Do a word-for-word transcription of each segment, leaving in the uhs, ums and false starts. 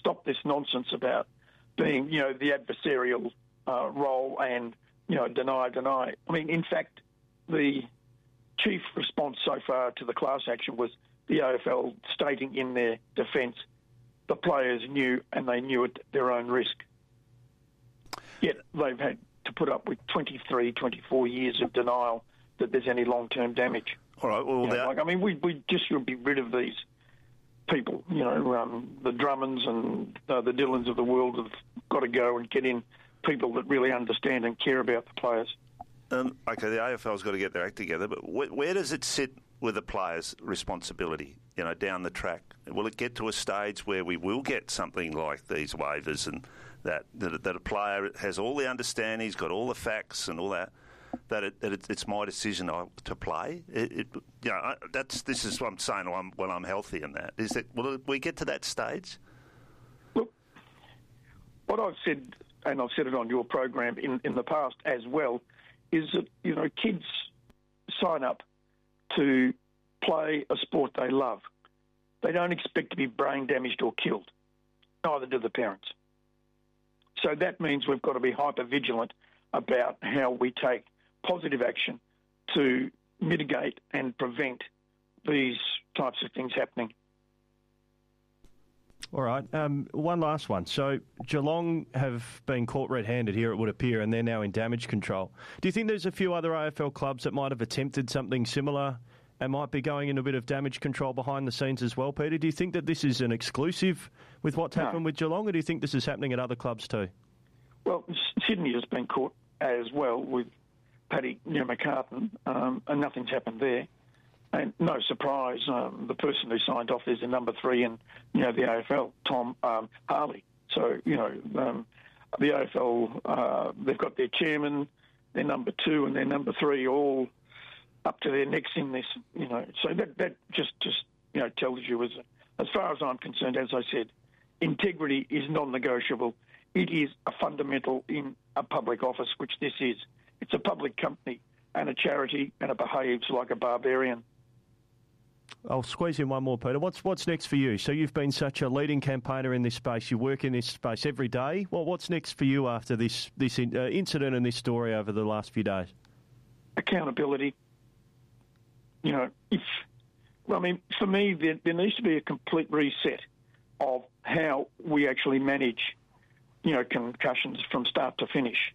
stop this nonsense about being, you know, the adversarial uh, role and, you know, deny, deny. I mean, in fact, the chief response so far to the class action was the A F L stating in their defence the players knew, and they knew at their own risk. Yet they've had to put up with twenty-three, twenty-four years of denial that there's any long-term damage. All right, well, you know, that... like, I mean, we we just should be rid of these people. You know, um, the Drummonds and uh, the Dylans of the world have got to go and get in people that really understand and care about the players. Um, okay, the A F L's got to get their act together, but wh- where does it sit with the players' responsibility, you know, down the track? Will it get to a stage where we will get something like these waivers and that that, that a player has all the understanding, he's got all the facts and all that, that, it, that it, it's my decision to play? It, it, you know, that's this is what I'm saying when I'm, when I'm healthy in that. Is that, will we get to that stage? Look, what I've said, and I've said it on your program in, in the past as well, is that, you know, kids sign up to play a sport they love. They don't expect to be brain damaged or killed. Neither do the parents. So that means we've got to be hyper vigilant about how we take positive action to mitigate and prevent these types of things happening. All right, um, one last one. So Geelong have been caught red-handed here, it would appear, and they're now in damage control. Do you think there's a few other A F L clubs that might have attempted something similar and might be going into a bit of damage control behind the scenes as well, Peter? Do you think that this is an exclusive with what's No. happened with Geelong, or do you think this is happening at other clubs too? Well, Sydney has been caught as well with Paddy you know, McCartan, um, and nothing's happened there. And no surprise, um, the person who signed off is the number three in, you know, the A F L, Tom um, Harley. So, you know, um, the A F L, uh, they've got their chairman, their number two and their number three all up to their necks in this, you know. So that, that just, just, you know, tells you, as, as far as I'm concerned, as I said, integrity is non-negotiable. It is a fundamental in a public office, which this is. It's a public company and a charity, and it behaves like a barbarian. I'll squeeze in one more, Peter. What's what's next for you? So you've been such a leading campaigner in this space. You work in this space every day. Well, what's next for you after this this in, uh, incident and this story over the last few days? Accountability. You know, if I mean, for me, there, there needs to be a complete reset of how we actually manage, you know, concussions from start to finish.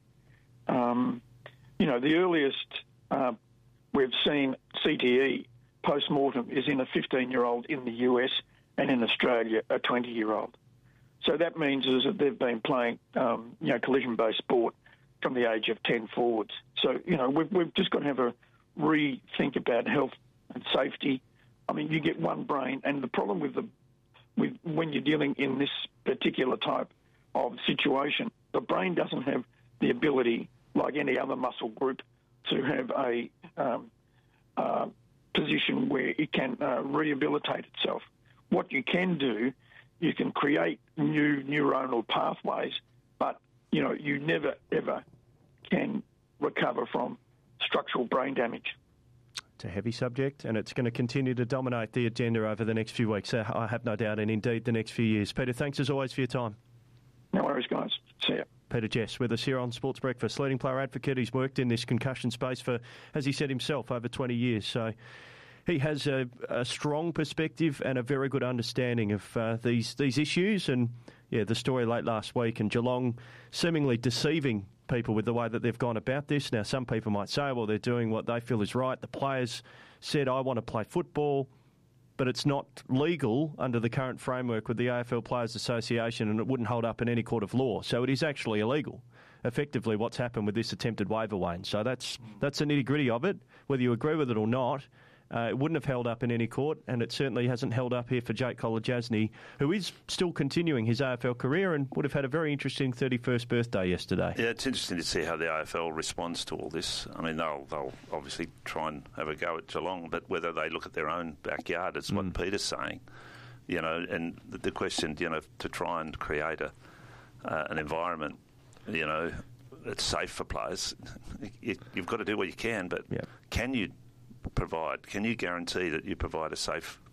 Um, you know, the earliest uh, we've seen C T E post-mortem is in a fifteen-year-old in the U S, and in Australia a twenty-year-old. So that means is that they've been playing, um, you know, collision-based sport from the age of ten forwards. So, you know, we've, we've just got to have a rethink about health and safety. I mean, you get one brain, and the problem with the with when you're dealing in this particular type of situation, the brain doesn't have the ability, like any other muscle group, to have a um, uh, position where it can uh, rehabilitate itself. What you can do, you can create new neuronal pathways, but, you know, you never, ever can recover from structural brain damage. It's a heavy subject, and it's going to continue to dominate the agenda over the next few weeks, uh, I have no doubt, and indeed the next few years. Peter, thanks as always for your time. No worries, guys. See ya. Peter Jess with us here on Sports Breakfast, leading player advocate. He's worked in this concussion space for, as he said himself, over twenty years. So he has a, a strong perspective and a very good understanding of uh, these these issues. And yeah, the story late last week and Geelong seemingly deceiving people with the way that they've gone about this. Now, some people might say, well, they're doing what they feel is right. The players said, I want to play football, but it's not legal under the current framework with the A F L Players Association, and it wouldn't hold up in any court of law. So it is actually illegal, effectively, what's happened with this attempted waiver, Wayne. So that's that's the nitty-gritty of it. Whether you agree with it or not, uh, it wouldn't have held up in any court, and it certainly hasn't held up here for Jake Kolodjasny, who is still continuing his A F L career and would have had a very interesting thirty-first birthday yesterday. Yeah, it's interesting to see how the A F L responds to all this. I mean, they'll, they'll obviously try and have a go at Geelong, but whether they look at their own backyard, it's what mm. Peter's saying. You know, and the, the question, you know, to try and create a uh, an environment, you know, that's safe for players, you, you've got to do what you can, but yeah. can you provide, can you guarantee that you provide a safe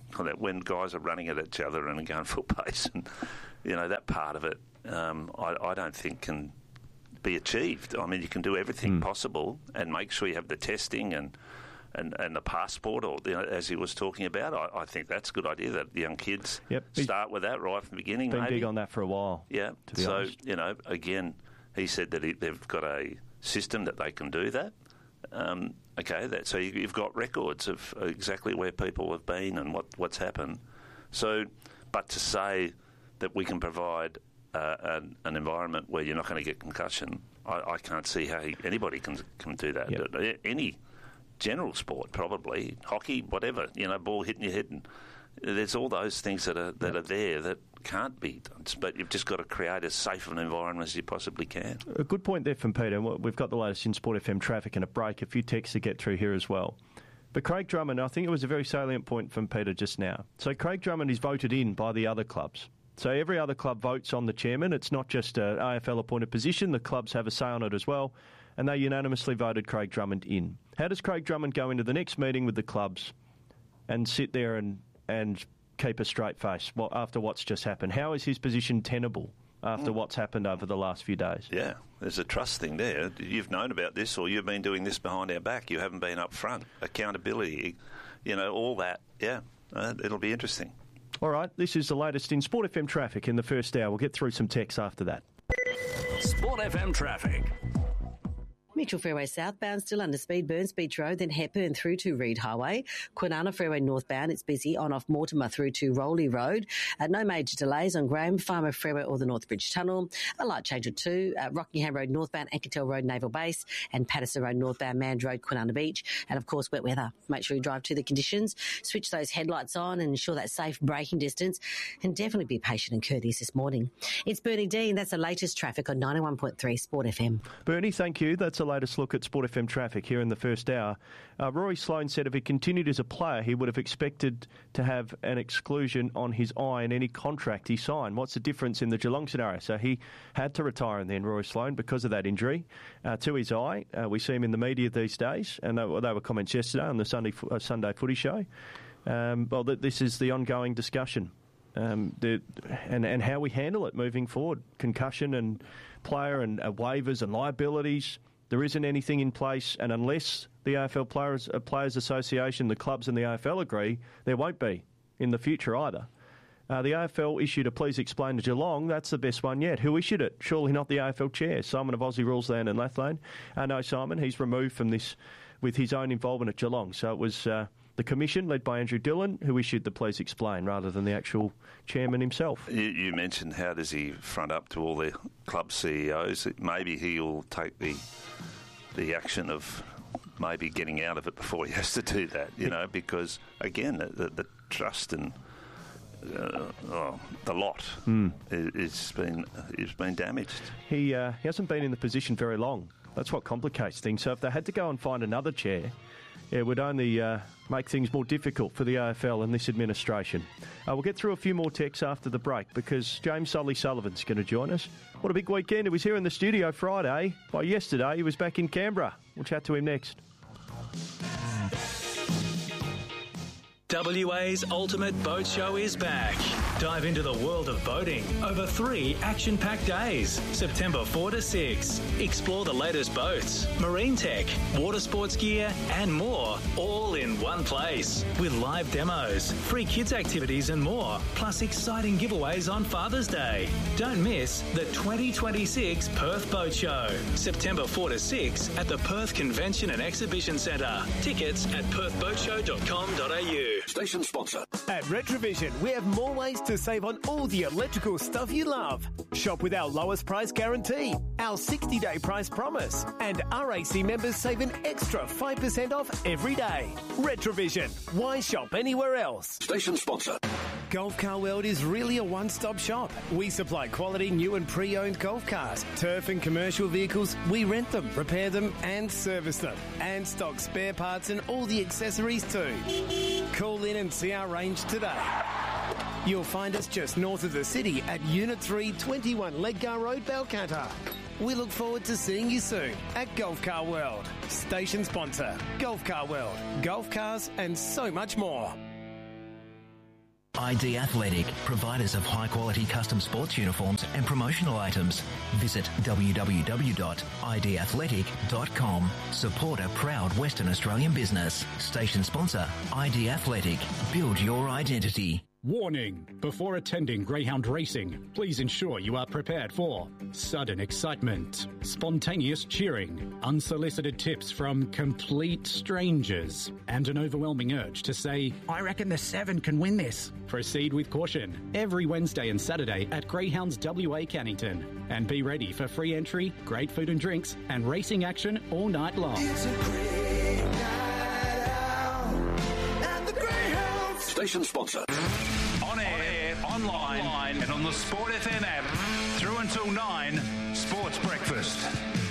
that when guys are running at each other and going full pace, and you know that part of it, um, I, I don't think can be achieved. I mean, you can do everything mm. possible and make sure you have the testing and and, and the passport, or you know, as he was talking about. I, I think that's a good idea that the young kids yep. start with that right from the beginning. Been maybe. big on that for a while. Yeah. To be so honest. you know, again, he said that he, they've got a system that they can do that. Um, okay, that, so you, you've got records of exactly where people have been and what, what's happened. So, but to say that we can provide uh, an, an environment where you're not going to get concussion, I, I can't see how he, anybody can can do that. Yep. Any general sport, probably hockey, whatever, you know, ball hitting your head, and there's all those things that are that yep. are there that can't be done, but you've just got to create as safe an environment as you possibly can. A good point there from Peter. We've got the latest in Sport F M traffic and a break, a few texts to get through here as well. But Craig Drummond, I think it was a very salient point from Peter just now. So Craig Drummond is voted in by the other clubs. So every other club votes on the chairman. It's not just an A F L-appointed position. The clubs have a say on it as well, and they unanimously voted Craig Drummond in. How does Craig Drummond go into the next meeting with the clubs and sit there and and keep a straight face well, after what's just happened? How is his position tenable after mm. what's happened over the last few days? Yeah, there's a trust thing there. You've known about this, or you've been doing this behind our back. You haven't been up front. Accountability, you know, all that. Yeah, uh, it'll be interesting. All right, this is the latest in Sport F M traffic in the first hour. We'll get through some texts after that. Sport F M traffic. Mitchell Freeway southbound still under speed, Burns Beach Road, then Hepburn through to Reed Highway. Kwinana Freeway northbound, it's busy on off Mortimer through to Rowley Road. Uh, no major delays on Graham Farmer Freeway or the Northbridge Tunnel. A light change or two, uh, Rockingham Road northbound, Anketel Road Naval Base, and Patterson Road northbound, Mand Road, Kwinana Beach. And of course, wet weather. Make sure you drive to the conditions, switch those headlights on and ensure that safe braking distance, and definitely be patient and courteous this morning. It's Bernie Dean. That's the latest traffic on ninety-one point three Sport F M. Bernie, thank you. That's the latest look at Sport F M traffic here in the first hour. Uh, Rory Sloane said if he continued as a player, he would have expected to have an exclusion on his eye in any contract he signed. What's the difference in the Geelong scenario? So he had to retire in the end, Rory Sloane, because of that injury uh, to his eye. Uh, we see him in the media these days, and they, they were comments yesterday on the Sunday uh, Sunday Footy Show. Um, well, th- this is the ongoing discussion. Um, the, and, and how we handle it moving forward. Concussion and player and uh, waivers and liabilities. There isn't anything in place, and unless the A F L Players, uh, Players Association, the clubs and the A F L agree, there won't be in the future either. Uh, the A F L issued a please explain to Geelong. That's the best one yet. Who issued it? Surely not the A F L chair, Simon of Aussie Rules Land and Lathlane. Uh, no, Simon, he's removed from this with his own involvement at Geelong. So it was uh, the commission, led by Andrew Dillon, who issued the please explain rather than the actual chairman himself. You, you mentioned how does he front up to all the club C E Os. Maybe he'll take the the action of maybe getting out of it before he has to do that, you know, because, again, the, the trust and uh, oh, the lot mm. is been is been damaged. He, uh, he hasn't been in the position very long. That's what complicates things. So if they had to go and find another chair, it would only uh, make things more difficult for the A F L and this administration. Uh, we'll get through a few more texts after the break because James Sully Sullivan's going to join us. What a big weekend. He was here in the studio Friday. By yesterday, he was back in Canberra. We'll chat to him next. W A's Ultimate Boat Show is back. Dive into the world of boating over three action-packed days, September fourth to sixth. Explore the latest boats, marine tech, water sports gear, and more, all in one place. With live demos, free kids activities and more, plus exciting giveaways on Father's Day. Don't miss the twenty twenty-six Perth Boat Show, September fourth to sixth at the Perth Convention and Exhibition Centre. Tickets at perth boat show dot com dot a u. Station sponsor. At Retrovision, we have more ways to save on all the electrical stuff you love. Shop with our lowest price guarantee, our sixty-day price promise, and R A C members save an extra five percent off every day. Retrovision. Why shop anywhere else? Station sponsor. Golf Car World is really a one-stop shop. We supply quality new and pre-owned golf cars, turf and commercial vehicles. We rent them, repair them and service them, and stock spare parts and all the accessories too. Call in and see our range today. You'll find us just north of the city at Unit three, twenty-one Ledgar Road, Balcatta. We look forward to seeing you soon at Golf Car World. Station sponsor, Golf Car World. Golf cars and so much more. I D Athletic, providers of high-quality custom sports uniforms and promotional items. Visit w w w dot i d athletic dot com. Support a proud Western Australian business. Station sponsor, I D Athletic. Build your identity. Warning! Before attending greyhound racing, please ensure you are prepared for sudden excitement, spontaneous cheering, unsolicited tips from complete strangers, and an overwhelming urge to say, I reckon the seven can win this. Proceed with caution every Wednesday and Saturday at Greyhounds W A Cannington. And be ready for free entry, great food and drinks, and racing action all night long. It's a great night out at the Greyhounds. Station sponsor. On air, online, online, and on the Sport F M app. Through until nine, Sports Breakfast.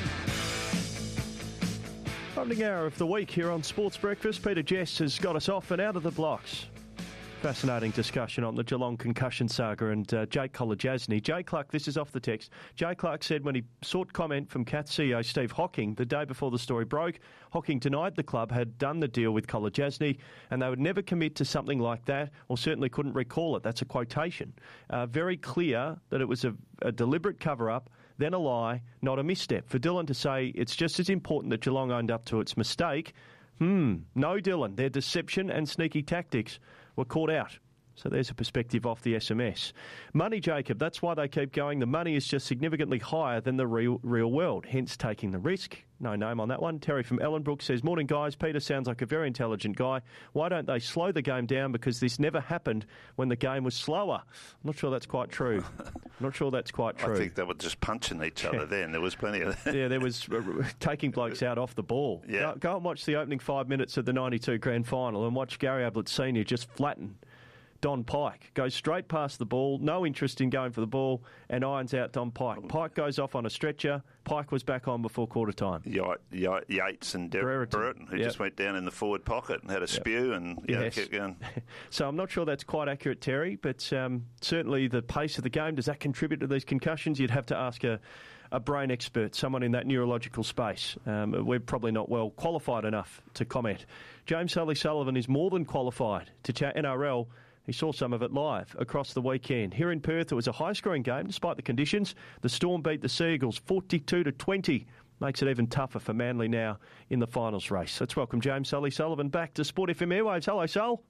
Opening hour of the week here on Sports Breakfast. Peter Jess has got us off and out of the blocks. Fascinating discussion on the Geelong concussion saga and uh, Jake Kolodjasny. Jay Clark, this is off the text. Jay Clark said when he sought comment from Cats C E O Steve Hocking the day before the story broke, Hocking denied the club had done the deal with Kolodjasny and they would never commit to something like that, or certainly couldn't recall it. That's a quotation. Uh, very clear that it was a, a deliberate cover-up, then a lie, not a misstep. For Dylan to say it's just as important that Geelong owned up to its mistake, hmm, no, Dylan, their deception and sneaky tactics were caught out. So there's a perspective off the S M S. Money, Jacob, that's why they keep going. The money is just significantly higher than the real real world, hence taking the risk. No name on that one. Terry from Ellenbrook says, morning, guys. Peter sounds like a very intelligent guy. Why don't they slow the game down? Because this never happened when the game was slower. I'm not sure that's quite true. I'm not sure that's quite true. I think they were just punching each other then. There was plenty of that. Yeah, there was uh, taking blokes out off the ball. Yeah. Go, go and watch the opening five minutes of the ninety-two grand final and watch Gary Ablett Senior just flatten Don Pike. Goes straight past the ball, no interest in going for the ball, and irons out Don Pike. Pike goes off on a stretcher. Pike was back on before quarter time. Y- y- Yates and Derek Brereton, who yep. just went down in the forward pocket and had a yep. spew and you yes. know, kept going. So I'm not sure that's quite accurate, Terry, but um, certainly the pace of the game, does that contribute to these concussions? You'd have to ask a, a brain expert, someone in that neurological space. Um, we're probably not well qualified enough to comment. James Sully Sullivan is more than qualified to chat N R L. He saw some of it live across the weekend. Here in Perth, it was a high-scoring game despite the conditions. The Storm beat the Seagulls forty-two to twenty. Makes it even tougher for Manly now in the finals race. Let's welcome James Sully Sullivan back to Sport F M Airwaves. Hello, Sul.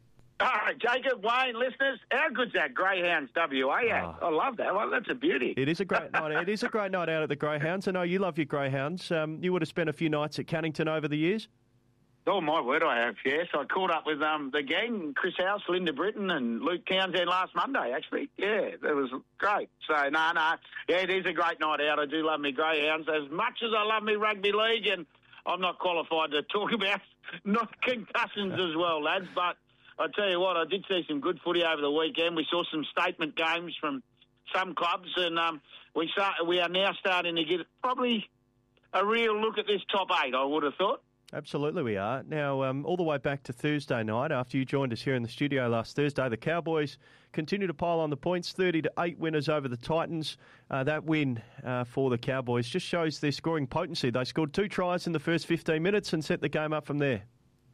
Hi, Jacob, Wayne, listeners. How good's that Greyhounds W A act? Oh. I love that one. That's a beauty. It is a great night. It is a great night out at the Greyhounds. I know you love your Greyhounds. Um, you would have spent a few nights at Cannington over the years. Oh, my word, I have, yes. I caught up with um, the gang, Chris House, Linda Britton and Luke Townsend last Monday, actually. Yeah, it was great. So, no, nah, no, nah. yeah, it is a great night out. I do love me Greyhounds as much as I love me rugby league, and I'm not qualified to talk about not concussions as well, lads, but I tell you what, I did see some good footy over the weekend. We saw some statement games from some clubs, and um, we start, we are now starting to get probably a real look at this top eight, I would have thought. Absolutely we are. Now, um, all the way back to Thursday night, after you joined us here in the studio last Thursday, the Cowboys continue to pile on the points, thirty to eight winners over the Titans. Uh, that win uh, for the Cowboys just shows their scoring potency. They scored two tries in the first fifteen minutes and set the game up from there.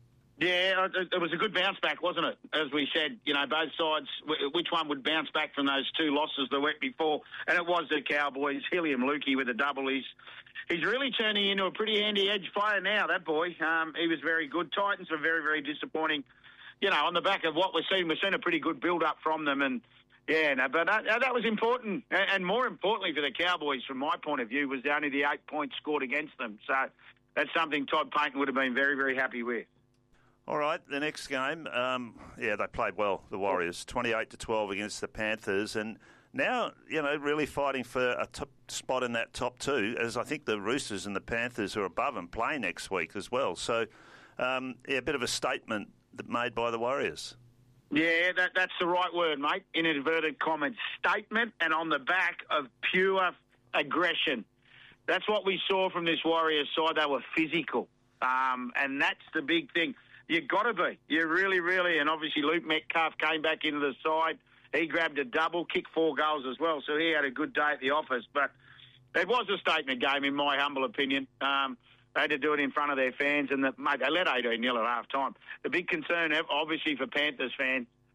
Yeah, it was a good bounce back, wasn't it? As we said, you know, both sides, which one would bounce back from those two losses the week before? And it was the Cowboys. Hilliam Lukey with a double. He's, he's really turning into a pretty handy edge player now, that boy. Um, he was very good. Titans were very, very disappointing. You know, on the back of what we're seeing, we've seen a pretty good build-up from them. And, yeah, no, but uh, that was important. And more importantly for the Cowboys, from my point of view, was only the eight points scored against them. So that's something Todd Payton would have been very, very happy with. All right, the next game, um, yeah, they played well, the Warriors, twenty-eight to twelve against the Panthers, and now, you know, really fighting for a top spot in that top two, as I think the Roosters and the Panthers are above them play next week as well. So, um, yeah, a bit of a statement made by the Warriors. Yeah, that, that's the right word, mate, in inverted commas. Statement, and on the back of pure aggression. That's what we saw from this Warriors side. They were physical, um, and that's the big thing. You've got to be. You really, really, and obviously Luke Metcalf came back into the side. He grabbed a double, kicked four goals as well, so he had a good day at the office. But it was a statement game, in my humble opinion. Um, they had to do it in front of their fans, and the, mate, they led eighteen nil at half time. The big concern, obviously, for Panthers fans,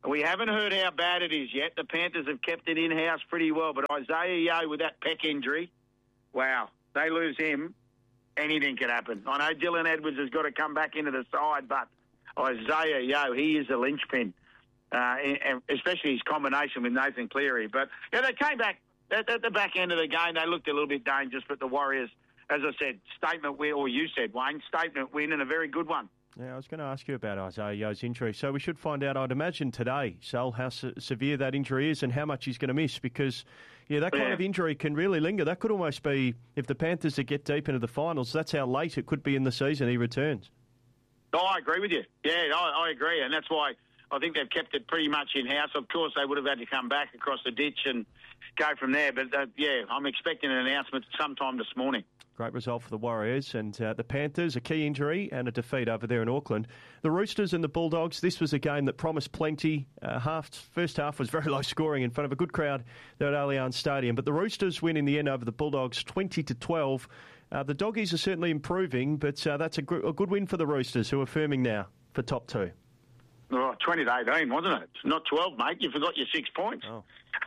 We haven't heard how bad it is yet. The Panthers have kept it in-house pretty well, but Isaiah Yeo with that pec injury, wow, they lose him, anything can happen. I know Dylan Edwards has got to come back into the side, but Isaiah Yeo, he is a linchpin, uh, and especially his combination with Nathan Cleary. But yeah, they came back at, at the back end of the game. They looked a little bit dangerous, but the Warriors, as I said, statement win, or you said, Wayne, statement win, and a very good one. Yeah, I was going to ask you about Isaiah Yeo's injury. So we should find out, I'd imagine, today, Sal, how se- severe that injury is and how much he's going to miss because, yeah, that kind yeah. of injury can really linger. That could almost be, if the Panthers to get deep into the finals, that's how late it could be in the season he returns. Oh, I agree with you. Yeah, I, I agree, and that's why I think they've kept it pretty much in-house. Of course, they would have had to come back across the ditch and go from there. But, uh, yeah, I'm expecting an announcement sometime this morning. Great result for the Warriors and uh, the Panthers, a key injury and a defeat over there in Auckland. The Roosters and the Bulldogs, this was a game that promised plenty. Uh, half First half was very low scoring in front of a good crowd there at Allianz Stadium. But the Roosters win in the end over the Bulldogs twenty to twelve. Uh, the Doggies are certainly improving, but uh, that's a, gr- a good win for the Roosters, who are firming now for top two. Oh, twenty to eighteen, wasn't it? It's not twelve, mate. You forgot your six points. Oh.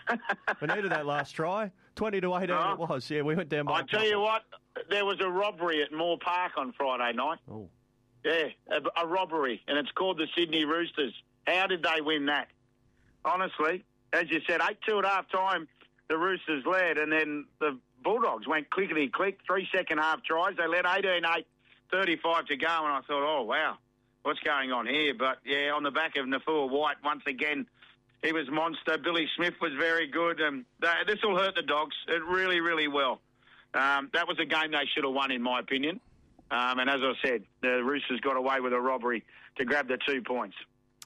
We needed that last try. twenty to eighteen oh. It was. Yeah, we went down by I tell you what, there was a robbery at Moore Park on Friday night. Oh. Yeah, a, a robbery, and it's called the Sydney Roosters. How did they win that? Honestly, as you said, eight two at half time, the Roosters led, and then the Bulldogs went clickety-click, three second-half tries. They led eighteen eight, thirty-five to go, and I thought, oh, wow, what's going on here? But, yeah, on the back of Nafua White, once again, he was monster. Billy Smith was very good. And this will hurt the Dogs. It really, really will. Um, that was a game they should have won, in my opinion. Um, and as I said, the Roosters got away with a robbery to grab the two points.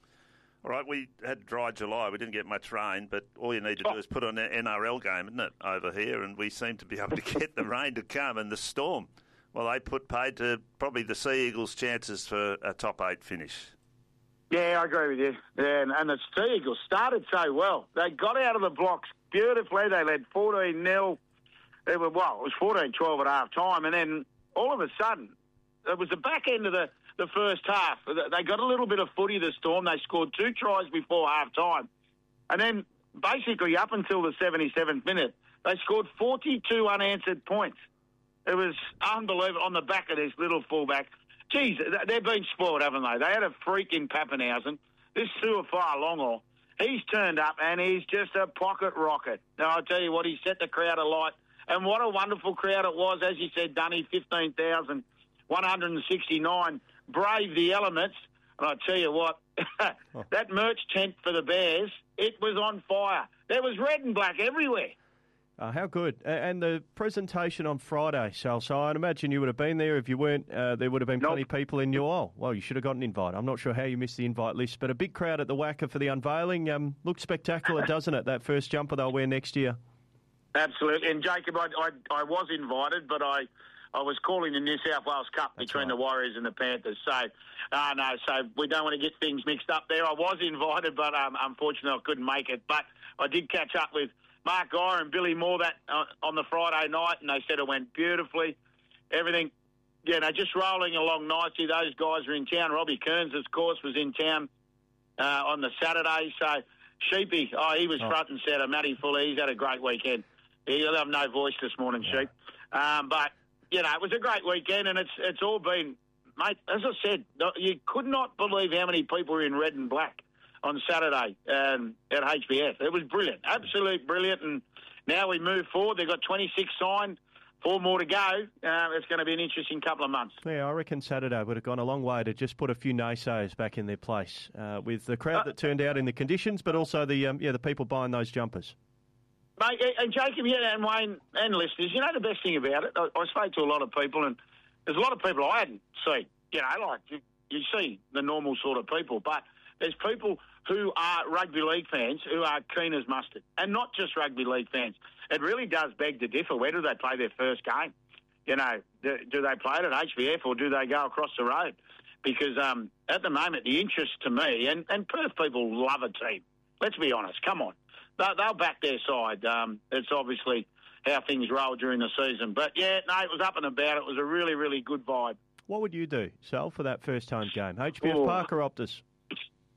All right, we had dry July. We didn't get much rain, but all you need to do oh. is put on an N R L game, isn't it, over here? And we seem to be able to get the rain to come and the storm. Well, they put paid to probably the Sea Eagles' chances for a top eight finish. Yeah, I agree with you. Yeah, and, and the Sea Eagles started so well. They got out of the blocks beautifully. They led fourteen nil. It was, well, it was fourteen twelve at half time. And then all of a sudden, it was the back end of the, the first half. They got a little bit of footy, the Storm. They scored two tries before half time. And then basically up until the seventy-seventh minute, they scored forty-two unanswered points. It was unbelievable on the back of this little fullback. Geez, they've been spoiled, haven't they? They had a freak in Pappenhausen. This Suafar Longor, he's turned up and he's just a pocket rocket. Now, I'll tell you what, he set the crowd alight. And what a wonderful crowd it was. As you said, Dunny, fifteen thousand one hundred sixty-nine. Brave the elements. And I tell you what, oh. that merch tent for the Bears, it was on fire. There was red and black everywhere. Uh, how good. And the presentation on Friday, Sal, so I'd imagine you would have been there. If you weren't, uh, there would have been plenty nope. of people in your aisle. Well, you should have got an invite. I'm not sure how you missed the invite list, but a big crowd at the Wacker for the unveiling. Um, looked spectacular, doesn't it, that first jumper they'll wear next year? Absolutely. And, Jacob, I, I, I was invited, but I, I was calling the New South Wales Cup That's between right. the Warriors and the Panthers. So, uh, no, so we don't want to get things mixed up there. I was invited, but um, unfortunately I couldn't make it. But I did catch up with Mark Geyer and Billy Moore that uh, on the Friday night, and they said it went beautifully. Everything, you know, just rolling along nicely. Those guys were in town. Robbie Kearns, of course, was in town uh, on the Saturday. So, Sheepy, oh, he was oh. front and centre. Matty Fuller, he's had a great weekend. He'll have no voice this morning, yeah. Sheep. Um, but, you know, it was a great weekend, and it's it's all been, mate, as I said, you could not believe how many people were in red and black on Saturday um, at H B F. It was brilliant, absolutely brilliant. And now we move forward. They've got twenty-six signed, four more to go. Uh, it's going to be an interesting couple of months. Yeah, I reckon Saturday would have gone a long way to just put a few naysayers back in their place uh, with the crowd uh, that turned out in the conditions, but also the um, yeah the people buying those jumpers. Mate, and Jacob, yeah, and Wayne and listeners, you know the best thing about it? I, I spoke to a lot of people, and there's a lot of people I hadn't seen. You know, like you, you see the normal sort of people, but there's people who are rugby league fans who are keen as mustard, and not just rugby league fans. It really does beg to differ. Where do they play their first game? You know, do, do they play it at H B F or do they go across the road? Because um, at the moment, the interest to me, and, and Perth people love a team. Let's be honest. Come on. They'll, they'll back their side. Um, it's obviously how things roll during the season. But, yeah, no, it was up and about. It was a really, really good vibe. What would you do, Sal, for that first home game? H B F oh. Park or Optus?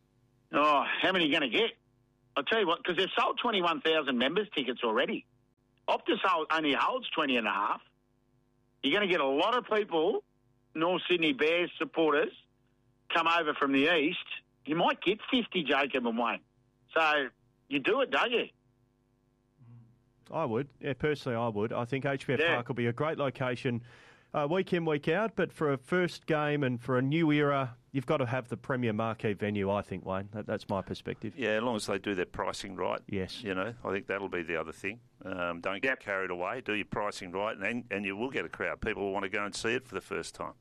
Oh, how many are you going to get? I'll tell you what, because they've sold twenty-one thousand members tickets already. Optus only holds twenty and a half. You're going to get a lot of people, North Sydney Bears supporters, come over from the east. You might get fifty, Jacob and Wayne. So you do it, don't you? I would. Yeah, personally, I would. I think H B F Yeah. Park will be a great location uh, week in, week out. But for a first game and for a new era, you've got to have the premier marquee venue, I think, Wayne. That, that's my perspective. Yeah, as long as they do their pricing right. Yes. You know, I think that'll be the other thing. Um, don't get Yep. carried away. Do your pricing right, and, and you will get a crowd. People will want to go and see it for the first time.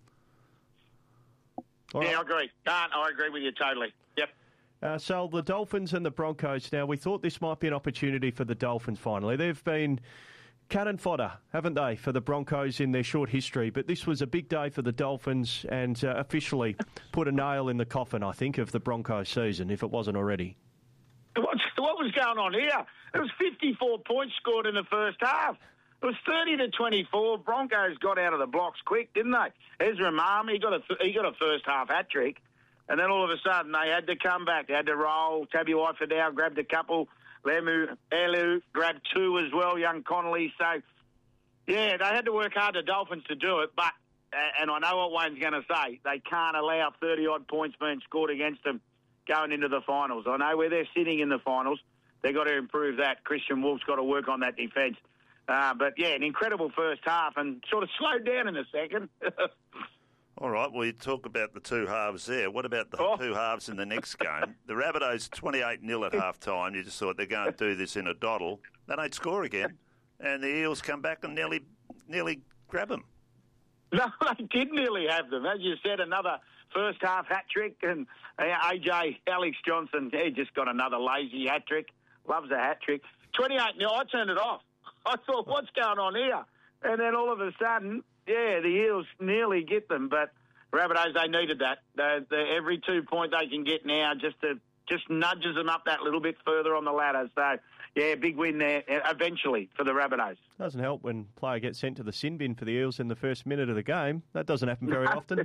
All yeah, right. I agree. Can't, I agree with you totally. Yep. Uh, so the Dolphins and the Broncos. Now, we thought this might be an opportunity for the Dolphins finally. They've been cannon fodder, haven't they, for the Broncos in their short history. But this was a big day for the Dolphins and uh, officially put a nail in the coffin, I think, of the Broncos season, if it wasn't already. What, what was going on here? It was fifty-four points scored in the first half. It was thirty to twenty-four. Broncos got out of the blocks quick, didn't they? Ezra Mam, he got a he got a first half hat trick, and then all of a sudden they had to come back. They had to roll. Tabby Wiferdale grabbed a couple. Lemu Elu grabbed two as well. Young Connolly. So yeah, they had to work hard, the Dolphins, to do it. But and I know what Wayne's going to say. They can't allow thirty odd points being scored against them going into the finals. I know where they're sitting in the finals. They've got to improve that. Christian Wolf's got to work on that defence. Uh, but, yeah, an incredible first half and sort of slowed down in the second. All right, well, you talk about the two halves there. What about the Oh. two halves in the next game? The Rabbitohs twenty-eight nil at half-time. You just thought they're going to do this in a doddle. They don't score again. And the Eels come back and nearly nearly grab them. No, they did nearly have them. As you said, another first half hat trick, and uh, A J Alex Johnson, he just got another lazy hat trick. Loves a hat trick. twenty-eight nil, I turned it off. I thought, what's going on here? And then all of a sudden, yeah, the Eels nearly get them, but Rabbitohs, they needed that. They're, they're every two point they can get now just to just nudges them up that little bit further on the ladder. So, yeah, big win there eventually for the Rabbitohs. Doesn't help when a player gets sent to the sin bin for the Eels in the first minute of the game. That doesn't happen very often.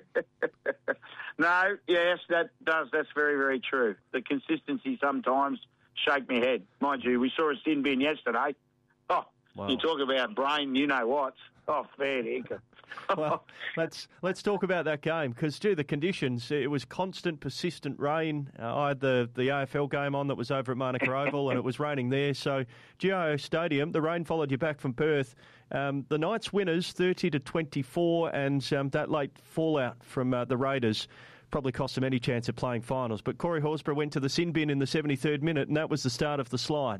No, yes, that does. That's very, very true. The consistency sometimes shake me head. Mind you, we saw a sin bin yesterday. Oh, Wow. You talk about brain, you know what? Oh, fair dinkum. Well, let's let's talk about that game because, gee, the conditions, it was constant, persistent rain. Uh, I had the, the A F L game on that was over at Manuka Oval and it was raining there. So G I O Stadium, the rain followed you back from Perth. Um, the Knights winners, thirty to twenty-four, and um, that late fallout from uh, the Raiders probably cost them any chance of playing finals. But Corey Horsburgh went to the sin bin in the seventy-third minute, and that was the start of the slide.